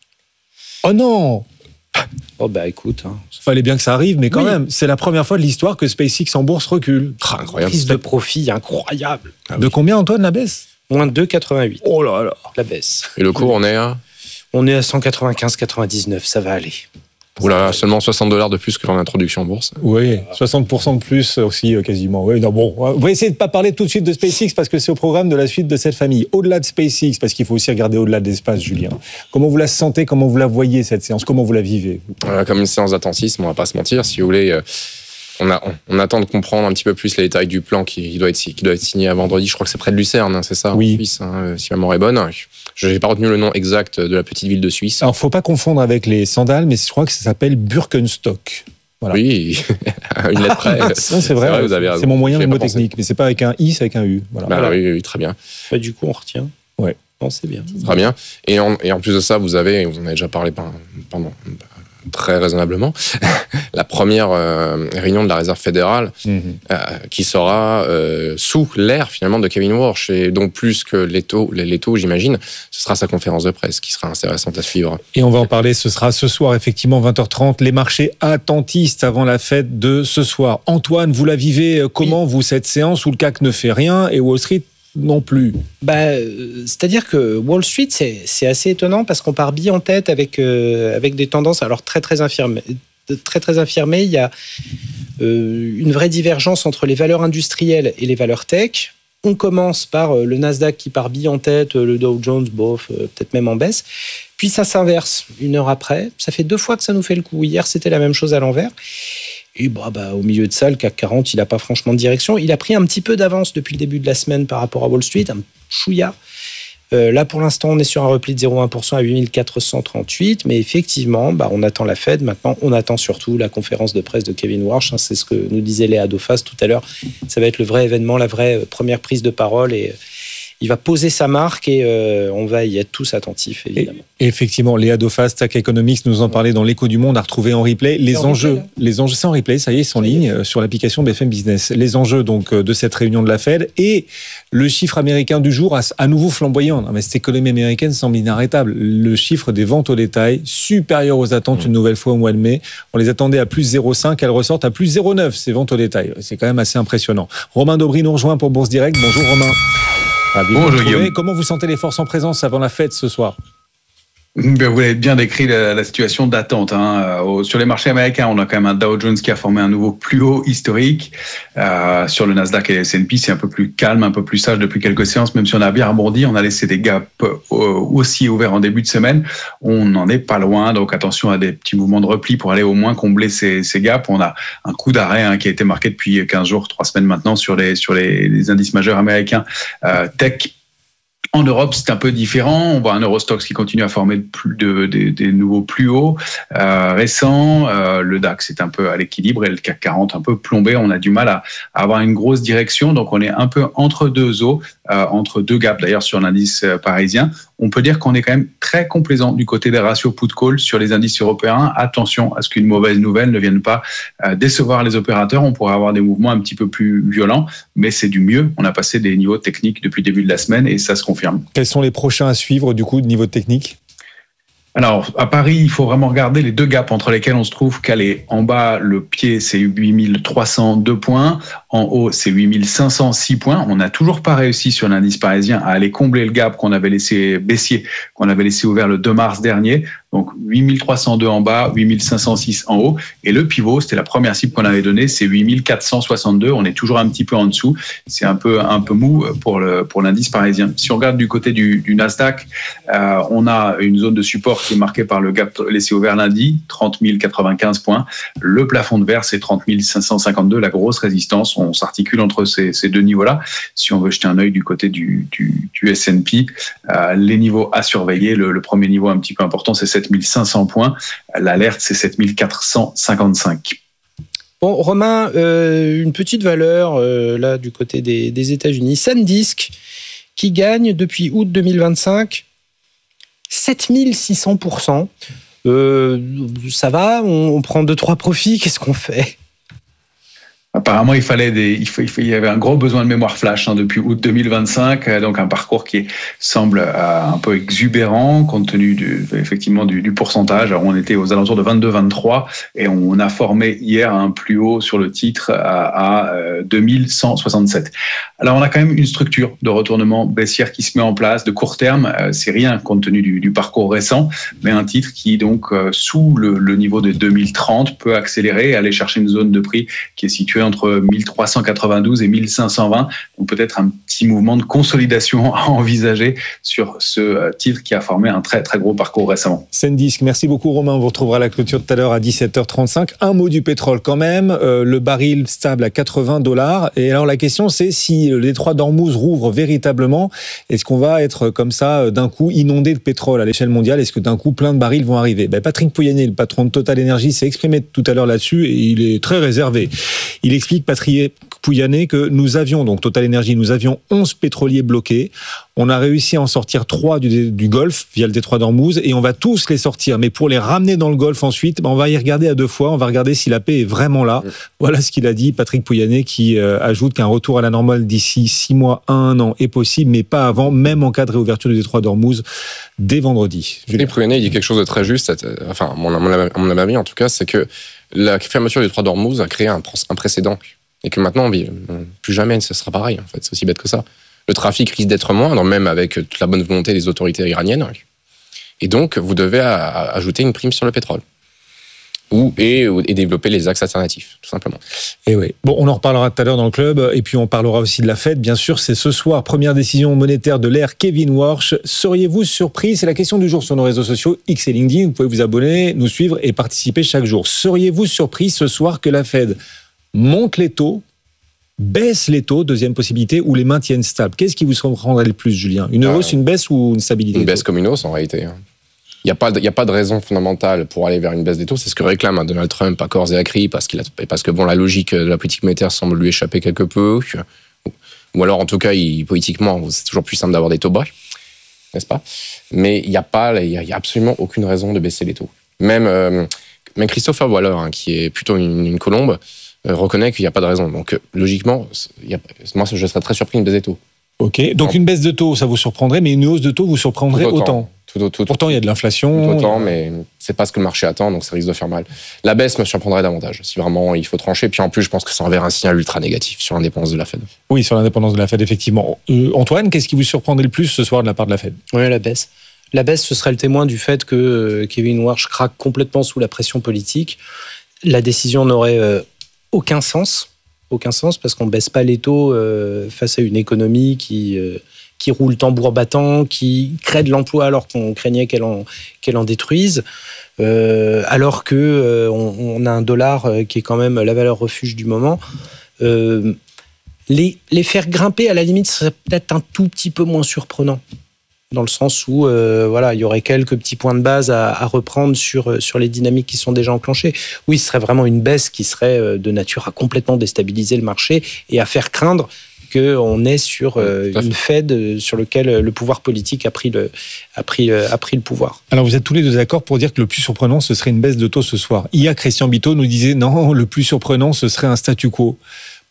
Oh non. Oh bah écoute, hein. Fallait bien que ça arrive, mais quand oui. même, c'est la première fois de l'histoire que SpaceX en bourse recule. Ah, incroyable. Prise de profit incroyable. Ah, de oui. combien Antoine la baisse? Moins deux virgule quatre-vingt-huit. Oh là là, la baisse. Et le cours on est à On est à cent quatre-vingt-quinze virgule quatre-vingt-dix-neuf, ça va aller. Oula, seulement soixante dollars de plus que leur introduction en bourse. Oui, soixante pour cent de plus aussi, quasiment. Oui, non, bon, on va essayer de ne pas parler tout de suite de SpaceX parce que c'est au programme de la suite de cette famille. Au-delà de SpaceX, parce qu'il faut aussi regarder au-delà de l'espace, Julien. Comment vous la sentez, comment vous la voyez, cette séance? Comment vous la vivez? euh, Comme une séance d'attentisme, on ne va pas se mentir. Si vous voulez, euh, on, a, on, on attend de comprendre un petit peu plus les détails du plan qui, qui, doit, être, qui doit être signé à vendredi. Je crois que c'est près de Lucerne, hein, c'est ça, oui. en Suisse, hein, si ma mémoire est bonne. Je n'ai pas retenu le nom exact de la petite ville de Suisse. Alors, il ne faut pas confondre avec les sandales, mais je crois que ça s'appelle Birkenstock. Voilà. Oui, une lettre près. Non, c'est vrai, c'est, vrai, vous avez c'est mon moyen mnémotechnique, mais c'est pas avec un I, c'est avec un U. Voilà. Bah, voilà. Oui, oui, très bien. Bah, du coup, on retient. Ouais. Non, c'est bien. Très bien. Et en, et en plus de ça, vous avez, vous en avez déjà parlé pendant très raisonnablement, la première euh, réunion de la Réserve fédérale mmh. euh, qui sera euh, sous l'ère finalement de Kevin Warsh, et donc plus que les taux, les, les taux, j'imagine, ce sera sa conférence de presse qui sera intéressante à suivre. Et on va en parler, ce sera ce soir effectivement vingt heures trente, les marchés attentistes avant la fête de ce soir. Antoine, vous la vivez comment, oui. vous, cette séance où le C A C ne fait rien et Wall Street non plus? Bah, euh, c'est-à-dire que Wall Street, c'est, c'est assez étonnant parce qu'on part bien en tête avec, euh, avec des tendances alors très très infirmées. Très très infirmées. Il y a euh, une vraie divergence entre les valeurs industrielles et les valeurs tech. On commence par euh, le Nasdaq qui part bien en tête, euh, le Dow Jones, bof, euh, peut-être même en baisse. Puis ça s'inverse une heure après. Ça fait deux fois que ça nous fait le coup. Hier, c'était la même chose à l'envers. Et bah, bah, au milieu de ça, le C A C quarante, il n'a pas franchement de direction. Il a pris un petit peu d'avance depuis le début de la semaine par rapport à Wall Street, un chouïa. Euh, là, pour l'instant, on est sur un repli de zéro virgule un pour cent à huit mille quatre cent trente-huit. Mais effectivement, bah, on attend la Fed. Maintenant, on attend surtout la conférence de presse de Kevin Warsh. Hein, c'est ce que nous disait Léa Dofas tout à l'heure. Ça va être le vrai événement, la vraie première prise de parole. Et il va poser sa marque et euh, on va y être tous attentifs, évidemment. Et effectivement, Léa Dofas, T A C Economics, nous en parlait dans l'écho du monde, à retrouver en replay. Les en enjeux, replay, les enjeux, c'est en replay, ça y est, ils sont en ligne euh, sur l'application B F M Business. Les enjeux donc de cette réunion de la Fed et le chiffre américain du jour, à, à nouveau flamboyant. Non, mais cette économie américaine semble inarrêtable. Le chiffre des ventes au détail, supérieur aux attentes mmh. une nouvelle fois au mois de mai. On les attendait à plus zéro virgule cinq, elles ressortent à plus zéro virgule neuf, ces ventes au détail. C'est quand même assez impressionnant. Romain Daubry nous rejoint pour Bourse Direct. Bonjour Romain. Bonjour Guillaume. Comment vous sentez les forces en présence avant la fête ce soir? Ben, vous avez bien décrit la, la situation d'attente. Hein. Euh, sur les marchés américains, on a quand même un Dow Jones qui a formé un nouveau plus haut historique. Euh, sur le Nasdaq et le S and P, c'est un peu plus calme, un peu plus sage depuis quelques séances. Même si on a bien rebondi, on a laissé des gaps euh, aussi ouverts en début de semaine. On n'en est pas loin, donc attention à des petits mouvements de repli pour aller au moins combler ces, ces gaps. On a un coup d'arrêt hein, qui a été marqué depuis quinze jours, trois semaines maintenant sur les, sur les, les indices majeurs américains euh, tech. En Europe, c'est un peu différent. On voit un Eurostoxx qui continue à former de, de, de, des nouveaux plus hauts euh, récents. Euh, le DAX est un peu à l'équilibre et le C A C quarante un peu plombé. On a du mal à, à avoir une grosse direction. Donc, on est un peu entre deux eaux, euh, entre deux gaps d'ailleurs sur l'indice parisien. On peut dire qu'on est quand même très complaisant du côté des ratios put-call sur les indices européens. Attention à ce qu'une mauvaise nouvelle ne vienne pas euh, décevoir les opérateurs. On pourrait avoir des mouvements un petit peu plus violents, mais c'est du mieux. On a passé des niveaux techniques depuis le début de la semaine et ça se confirme. Quels sont les prochains à suivre, du coup, de niveau technique ? Alors, à Paris, il faut vraiment regarder les deux gaps entre lesquels on se trouve calé. En bas, le pied, c'est huit mille trois cent deux points. En haut, c'est huit mille cinq cent six points. On n'a toujours pas réussi sur l'indice parisien à aller combler le gap qu'on avait laissé baissier, qu'on avait laissé ouvert le deux mars dernier. Donc, huit mille trois cent deux en bas, huit mille cinq cent six en haut. Et le pivot, c'était la première cible qu'on avait donnée, c'est huit mille quatre cent soixante-deux. On est toujours un petit peu en dessous. C'est un peu, un peu mou pour le, pour l'indice parisien. Si on regarde du côté du, du Nasdaq, euh, on a une zone de support qui est marquée par le gap laissé ouvert lundi, trente mille quatre-vingt-quinze points. Le plafond de verre, c'est trente mille cinq cent cinquante-deux, la grosse résistance. On s'articule entre ces, ces deux niveaux-là. Si on veut jeter un œil du côté du, du, du S and P, euh, les niveaux à surveiller, le, le premier niveau un petit peu important, c'est sept mille cinq cents points. L'alerte, c'est sept mille quatre cent cinquante-cinq. Bon, Romain, euh, une petite valeur euh, là du côté des, des États-Unis. SanDisk qui gagne depuis août deux mille vingt-cinq sept mille six cents pour cent. Euh, ça va, on, on prend deux trois profits. Qu'est-ce qu'on fait ? Apparemment, il fallait des, il, faut, il, faut, il y avait un gros besoin de mémoire flash hein, depuis août deux mille vingt-cinq, euh, donc un parcours qui semble euh, un peu exubérant compte tenu du, effectivement du, du pourcentage. Alors, on était aux alentours de vingt-deux vingt-trois et on a formé hier un plus haut sur le titre à, à euh, deux mille cent soixante-sept. Alors, on a quand même une structure de retournement baissière qui se met en place de court terme. Euh, c'est rien compte tenu du, du parcours récent, mais un titre qui donc euh, sous le, le niveau de deux mille trente peut accélérer et aller chercher une zone de prix qui est située entre mille trois cent quatre-vingt-douze et mille cinq cent vingt. Donc peut-être un petit mouvement de consolidation à envisager sur ce titre qui a formé un très très gros parcours récemment. SanDisk, merci beaucoup Romain. On vous retrouvera à la clôture tout à l'heure à dix-sept heures trente-cinq. Un mot du pétrole quand même. Euh, le baril stable à quatre-vingts dollars. Et alors la question c'est si le détroit d'Ormuz rouvre véritablement, est-ce qu'on va être comme ça d'un coup inondé de pétrole à l'échelle mondiale ? Est-ce que d'un coup plein de barils vont arriver ? ben, Patrick Pouyanné, le patron de Total Energy, s'est exprimé tout à l'heure là-dessus et il est très réservé. Il explique, Patrick Pouyanné, que nous avions, donc Total Energy, nous avions onze pétroliers bloqués. On a réussi à en sortir trois du, du Golfe via le détroit d'Ormuz et on va tous les sortir. Mais pour les ramener dans le Golfe ensuite, ben on va y regarder à deux fois. On va regarder si la paix est vraiment là. Voilà ce qu'il a dit, Patrick Pouyanné, qui euh, ajoute qu'un retour à la normale d'ici six mois à un an est possible, mais pas avant, même en cas de réouverture du détroit d'Ormuz dès vendredi. Patrick Pouyanné, il dit quelque chose de très juste. Enfin, à mon avis, en tout cas, c'est que la fermeture du détroit d'Ormuz a créé un, un précédent. Et que maintenant, plus jamais ce sera pareil, en fait. C'est aussi bête que ça. Le trafic risque d'être moindre, même avec toute la bonne volonté des autorités iraniennes. Et donc, vous devez ajouter une prime sur le pétrole. Ou, et, et développer les axes alternatifs, tout simplement. Et oui. Bon, on en reparlera tout à l'heure dans le club. Et puis, on parlera aussi de la Fed. Bien sûr, c'est ce soir. Première décision monétaire de l'ère Kevin Warsh. Seriez-vous surpris ? C'est la question du jour sur nos réseaux sociaux, X et LinkedIn. Vous pouvez vous abonner, nous suivre et participer chaque jour. Seriez-vous surpris ce soir que la Fed monte les taux, baisse les taux, deuxième possibilité, ou les maintiennent stables? Qu'est-ce qui vous surprendrait le plus, Julien ? Une hausse, euh, une baisse ou une stabilité? Une baisse comme une hausse, en réalité. Il n'y a pas de, il y a pas de raison fondamentale pour aller vers une baisse des taux. C'est ce que réclame hein, Donald Trump à corps et à cri, parce, qu'il a, parce que bon, la logique de la politique monétaire semble lui échapper quelque peu. Ou alors, en tout cas, il, politiquement, c'est toujours plus simple d'avoir des taux bas, n'est-ce pas ? Mais il n'y a, pas, il y a, il y a absolument aucune raison de baisser les taux. Même, euh, même Christopher Waller, hein, qui est plutôt une, une colombe, euh, reconnaît qu'il n'y a pas de raison. Donc, euh, logiquement, il y a, moi, je serais très surpris d'une baisse des taux. Ok, donc non. Une baisse de taux, ça vous surprendrait, mais une hausse de taux vous surprendrait tout autant. autant. Tout, tout, tout, Pourtant, il y a de l'inflation. Tout autant, mais c'est pas ce que le marché attend, donc ça risque de faire mal. La baisse me surprendrait davantage, si vraiment il faut trancher. Puis en plus, je pense que ça enverrait un signal ultra négatif sur l'indépendance de la Fed. Oui, sur l'indépendance de la Fed, effectivement. Euh, Antoine, qu'est-ce qui vous surprendrait le plus ce soir de la part de la Fed ? Oui, la baisse. La baisse, ce serait le témoin du fait que euh, Kevin Warsh craque complètement sous la pression politique. La décision n'aurait euh, aucun sens. Aucun sens, parce qu'on ne baisse pas les taux euh, face à une économie qui... Euh, qui roule tambour battant, qui crée de l'emploi alors qu'on craignait qu'elle en, qu'elle en détruise, euh, alors qu'on euh, on a un dollar qui est quand même la valeur refuge du moment. Euh, les, les faire grimper, à la limite, serait peut-être un tout petit peu moins surprenant, dans le sens où euh, voilà, il y aurait quelques petits points de base à, à reprendre sur, sur les dynamiques qui sont déjà enclenchées. Oui, ce serait vraiment une baisse qui serait de nature à complètement déstabiliser le marché et à faire craindre qu'on est sur euh, une Fed sur laquelle le pouvoir politique a pris le, a pris, a pris le pouvoir. Alors vous êtes tous les deux d'accord pour dire que le plus surprenant, ce serait une baisse de taux ce soir. Hier, Christian Bito nous disait non, le plus surprenant, ce serait un statu quo. Pourquoi ?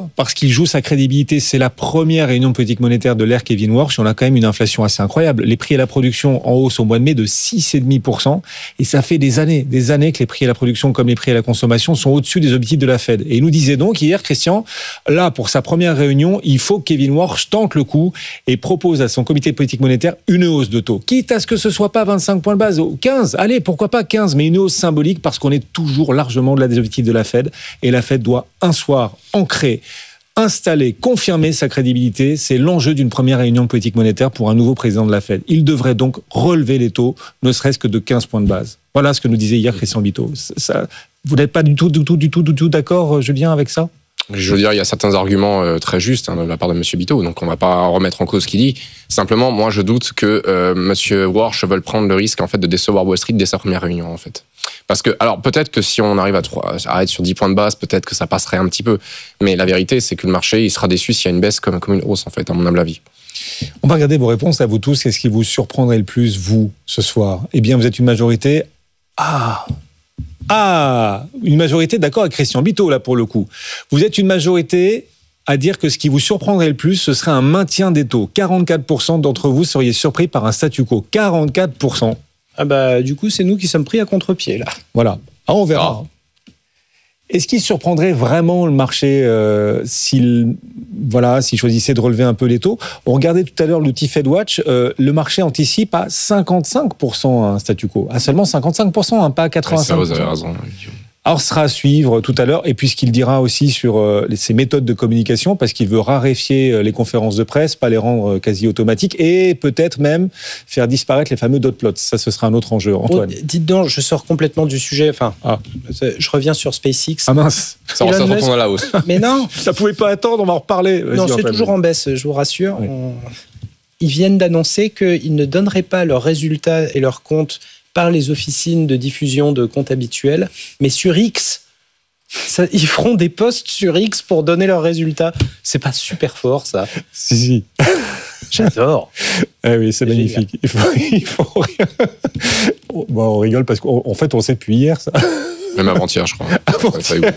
Parce qu'il joue sa crédibilité. C'est la première réunion de politique monétaire de l'ère Kevin Warsh. On a quand même une inflation assez incroyable. Les prix à la production en hausse au mois de mai de six virgule cinq pour cent. Et ça fait des années, des années que les prix à la production comme les prix à la consommation sont au-dessus des objectifs de la Fed. Et il nous disait donc hier, Christian, là, pour sa première réunion, il faut que Kevin Warsh tente le coup et propose à son comité de politique monétaire une hausse de taux. Quitte à ce que ce soit pas vingt-cinq points de base, quinze, allez, pourquoi pas quinze, mais une hausse symbolique parce qu'on est toujours largement au-delà des objectifs de la Fed. Et la Fed doit un soir ancrer, installer, confirmer sa crédibilité. C'est l'enjeu d'une première réunion de politique monétaire pour un nouveau président de la Fed. Il devrait donc relever les taux, ne serait-ce que de quinze points de base. Voilà ce que nous disait hier Christian Bito. Ça, vous n'êtes pas du tout, du tout, du tout, du tout d'accord, Julien, avec ça ? Je veux dire, il y a certains arguments euh, très justes hein, de la part de M. Biteau, donc on ne va pas remettre en cause ce qu'il dit. Simplement, moi, je doute que euh, M. Warsh veuille prendre le risque en fait de décevoir Wall Street dès sa première réunion, en fait. Parce que, alors peut-être que si on arrive à, trois, à être sur dix points de base, peut-être que ça passerait un petit peu. Mais la vérité, c'est que le marché, il sera déçu s'il y a une baisse comme, comme une hausse, en fait, à mon humble avis. On va regarder vos réponses à vous tous. Qu'est-ce qui vous surprendrait le plus, vous, ce soir? Eh bien, vous êtes une majorité. Ah Ah Une majorité d'accord avec Christian Biteau, là, pour le coup. Vous êtes une majorité à dire que ce qui vous surprendrait le plus, ce serait un maintien des taux. quarante-quatre pour cent d'entre vous seriez surpris par un statu quo. quarante-quatre pour cent. Ah bah, du coup, c'est nous qui sommes pris à contre-pied, là. Voilà. Ah, on verra. Ah. Est-ce qu'il surprendrait vraiment le marché euh, s'il voilà, s'il choisissait de relever un peu les taux? On regardait tout à l'heure l'outil FedWatch. Euh, le marché anticipe à cinquante-cinq pour cent un statu quo. À seulement cinquante-cinq pour cent, hein, pas à quatre-vingt-cinq pour cent. Ouais, ça, vous avez raison. Alors, ce sera à suivre tout à l'heure, et puis ce qu'il dira aussi sur euh, ses méthodes de communication, parce qu'il veut raréfier euh, les conférences de presse, pas les rendre euh, quasi automatiques, et peut-être même faire disparaître les fameux dot plots. Ça, ce sera un autre enjeu. Antoine. Oh, dites donc, je sors complètement du sujet. Enfin, ah. je reviens sur SpaceX. Ah mince, ça retourne Musk... à la hausse. Mais non, ça pouvait pas attendre. On va en reparler. Vas-y, non, c'est Antoine. toujours en baisse. Je vous rassure. Oui. On... Ils viennent d'annoncer qu'ils ne donneraient pas leurs résultats et leurs comptes par les officines de diffusion de comptes habituels, mais sur X. Ça, ils feront des posts sur X pour donner leurs résultats. C'est pas super fort, ça? Si, si. J'adore. Ah oui, c'est, c'est magnifique. Il faut, il faut... bon, on rigole parce qu'en fait, on sait depuis hier, ça. Même avant-hier, je crois. Avant-hier.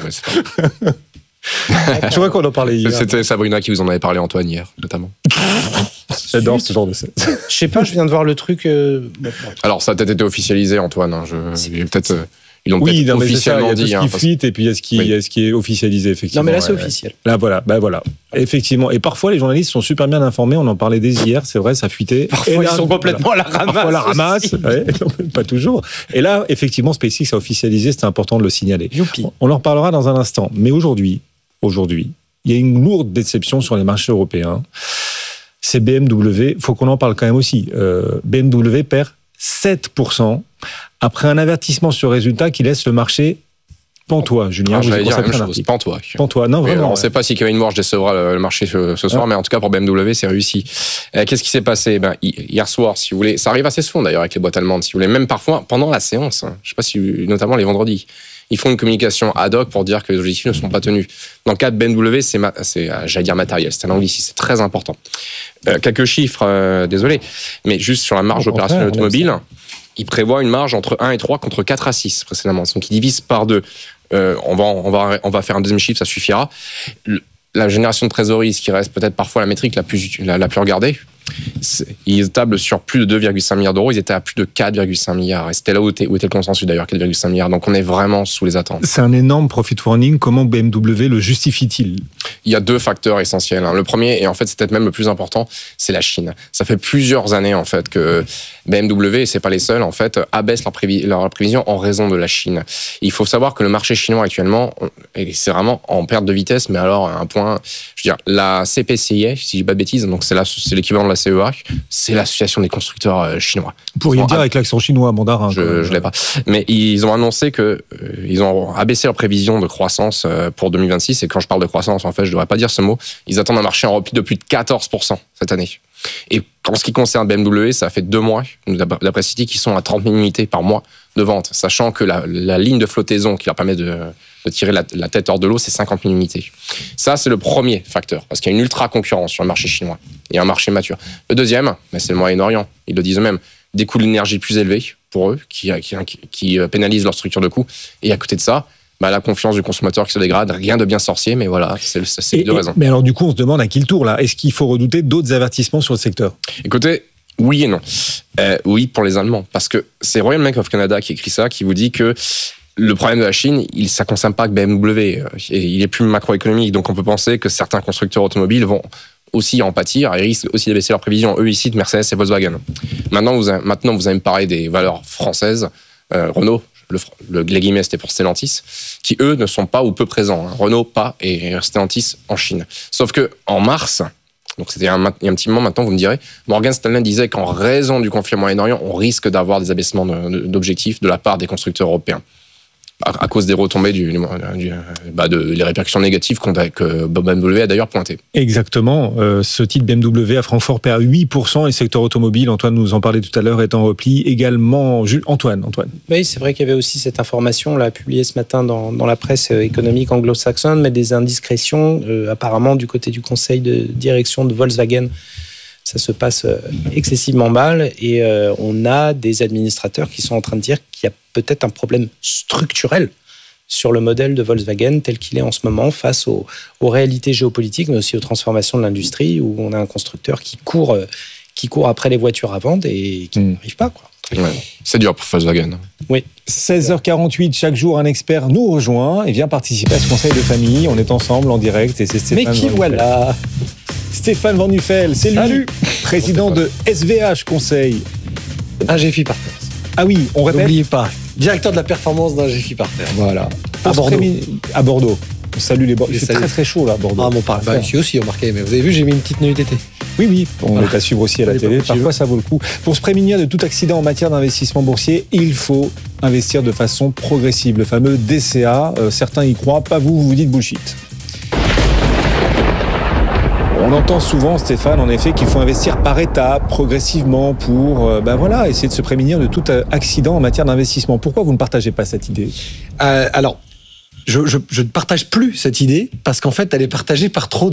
Je crois qu'on en parlait hier. C'était Sabrina qui vous en avait parlé, Antoine, hier, notamment. J'adore ce genre de scène. Je sais pas, je viens de voir le truc. Euh... Alors, ça a peut-être été officialisé, Antoine. Hein. Je... Il est peut-être... Ils l'ont oui, peut-être non, officiellement dit. Il y a tout ce qui hein, fuite et puis il y a ce qui, oui. il y a ce qui est officialisé, effectivement. Non, mais là, c'est ouais, officiel. Là, voilà, ben voilà. Effectivement. Et parfois, les journalistes sont super bien informés. On en parlait dès hier, c'est vrai, ça fuitait. Parfois, et là, ils sont complètement voilà. à la ramasse. Parfois, la ramasse. Ouais, pas toujours. Et là, effectivement, SpaceX a officialisé, c'était important de le signaler. Youpi. On en reparlera dans un instant. Mais aujourd'hui, aujourd'hui, il y a une lourde déception sur les marchés européens. C'est B M W. Il faut qu'on en parle quand même aussi. Euh, B M W perd sept pour cent après un avertissement sur résultat qui laisse le marché pantois. Julien, ah, je vais dire la même chose, pantois. Pantois, non, vraiment. On ne sait pas si Kevin Warsh décevra le, le marché ce, ce soir, ah. mais en tout cas pour B M W, c'est réussi. Euh, qu'est-ce qui s'est passé? Ben, hier soir, si vous voulez, ça arrive assez souvent d'ailleurs avec les boîtes allemandes, si vous voulez, même parfois pendant la séance, hein, je ne sais pas si, notamment les vendredis. Ils font une communication ad hoc pour dire que les objectifs ne sont pas tenus. Dans le cas de B M W, c'est, ma- c'est j'allais dire matériel, c'est un anglicisme, c'est très important. Euh, quelques chiffres, euh, désolé, mais juste sur la marge oh, opérationnelle automobile, ils prévoient une marge entre un et trois contre quatre à six précédemment. Donc ils divisent par deux. Euh, on, va, on, va, on va faire un deuxième chiffre, ça suffira. Le, la génération de trésorerie, ce qui reste peut-être parfois la métrique la plus, la, la plus regardée, ils tablent sur plus de deux virgule cinq milliards d'euros, ils étaient à plus de quatre virgule cinq milliards. Et c'était là où était, où était le consensus d'ailleurs, quatre virgule cinq milliards. Donc on est vraiment sous les attentes. C'est un énorme profit warning. Comment B M W le justifie-t-il? Il y a deux facteurs essentiels. Le premier, et en fait c'est peut-être même le plus important, c'est la Chine. Ça fait plusieurs années en fait que B M W, et c'est pas les seuls, en fait, abaissent leurs prévi- leur prévisions en raison de la Chine. Il faut savoir que le marché chinois actuellement, c'est vraiment en perte de vitesse, mais alors à un point, je veux dire, la C P C I, si je dis pas de bêtises, donc c'est, la, c'est l'équivalent de la C E A, c'est l'association des constructeurs chinois. Vous pourriez dire avec l'accent chinois, mandarin. Je, je l'ai pas. Mais ils ont annoncé que euh, ils ont abaissé leurs prévisions de croissance euh, pour deux mille vingt-six. Et quand je parle de croissance, en fait, je devrais pas dire ce mot. Ils attendent un marché en repli de plus de quatorze pour cent cette année. Et en ce qui concerne B M W, ça fait deux mois, d'après Citi, qu'ils sont à trente mille unités par mois de vente, sachant que la, la ligne de flottaison qui leur permet de, de tirer la, la tête hors de l'eau, c'est cinquante mille unités. Ça, c'est le premier facteur, parce qu'il y a une ultra-concurrence sur le marché chinois. Il y a un marché mature. Le deuxième, ben, c'est le Moyen-Orient. Ils le disent eux-mêmes. Des coûts de l'énergie plus élevés pour eux, qui, qui, qui pénalisent leur structure de coûts. Et à côté de ça, bah, la confiance du consommateur qui se dégrade, rien de bien sorcier, mais voilà, c'est, c'est les deux raisons. Mais alors du coup, on se demande à qui le tour là? Est-ce qu'il faut redouter d'autres avertissements sur le secteur? Écoutez, oui et non. Euh, oui pour les Allemands, parce que c'est Royal Bank of Canada qui écrit ça, qui vous dit que le problème de la Chine, il, ça ne concerne pas que B M W, il est plus macroéconomique, donc on peut penser que certains constructeurs automobiles vont aussi en pâtir et risquent aussi d'abaisser leurs prévisions. Eux, ils citent Mercedes et Volkswagen. Maintenant, vous, avez, maintenant, vous allez me parler des valeurs françaises, euh, Renault, Le, le, les guillemets, c'était pour Stellantis, qui eux ne sont pas ou peu présents. Hein. Renault, pas, et Stellantis en Chine. Sauf que en mars, donc c'était un, il y a un petit moment maintenant, vous me direz, Morgan Stanley disait qu'en raison du conflit au Moyen-Orient, on risque d'avoir des abaissements de, de, d'objectifs de la part des constructeurs européens. à, à cause des retombées du, du, du bah de les répercussions négatives qu'on a, que B M W a d'ailleurs pointé. Exactement. Euh, ce titre B M W à Francfort perd huit pour cent et le secteur automobile, Antoine nous en parlait tout à l'heure, est en repli également. Jules, Antoine, Antoine. Oui, c'est vrai qu'il y avait aussi cette information là publiée ce matin dans, dans la presse économique anglo-saxonne, mais des indiscrétions euh, apparemment du côté du conseil de direction de Volkswagen. Ça se passe excessivement mal et euh, on a des administrateurs qui sont en train de dire qu'il y a peut-être un problème structurel sur le modèle de Volkswagen tel qu'il est en ce moment face aux, aux réalités géopolitiques, mais aussi aux transformations de l'industrie où on a un constructeur qui court, euh, qui court après les voitures à vendre et qui mmh. n'arrive pas, quoi. Ouais, c'est dur pour Volkswagen. Oui. seize heures quarante-huit, chaque jour, un expert nous rejoint et vient participer à ce conseil de famille. On est ensemble en direct et c'est Stéphane. Mais qui Van voilà Stéphane Van Nuffel, c'est lui, Salut. président de S V H Conseil. Un G F I Partners. Ah oui, on répète. N'oubliez pas, directeur de la performance d'un G F I Partners. Voilà. À Bordeaux. Prémi... À Bordeaux. On salue les Bordeaux. Il fait très très chaud là, à Bordeaux. Ah, mon parle. Bah, ici aussi, remarquez. Mais vous avez vu, j'ai mis une petite tenue d'été. Oui, oui, on Voilà. est à suivre aussi à la Allez, télé. pas Parfois, ça vaut le coup. Pour se prémunir de tout accident en matière d'investissement boursier, il faut investir de façon progressive. Le fameux D C A, euh, certains y croient, pas vous, vous vous dites bullshit. On entend souvent, Stéphane, en effet, qu'il faut investir par étapes, progressivement, pour euh, ben voilà, essayer de se prémunir de tout accident en matière d'investissement. Pourquoi vous ne partagez pas cette idée ? euh, Alors, je, je, je ne partage plus cette idée parce qu'en fait, elle est partagée par trop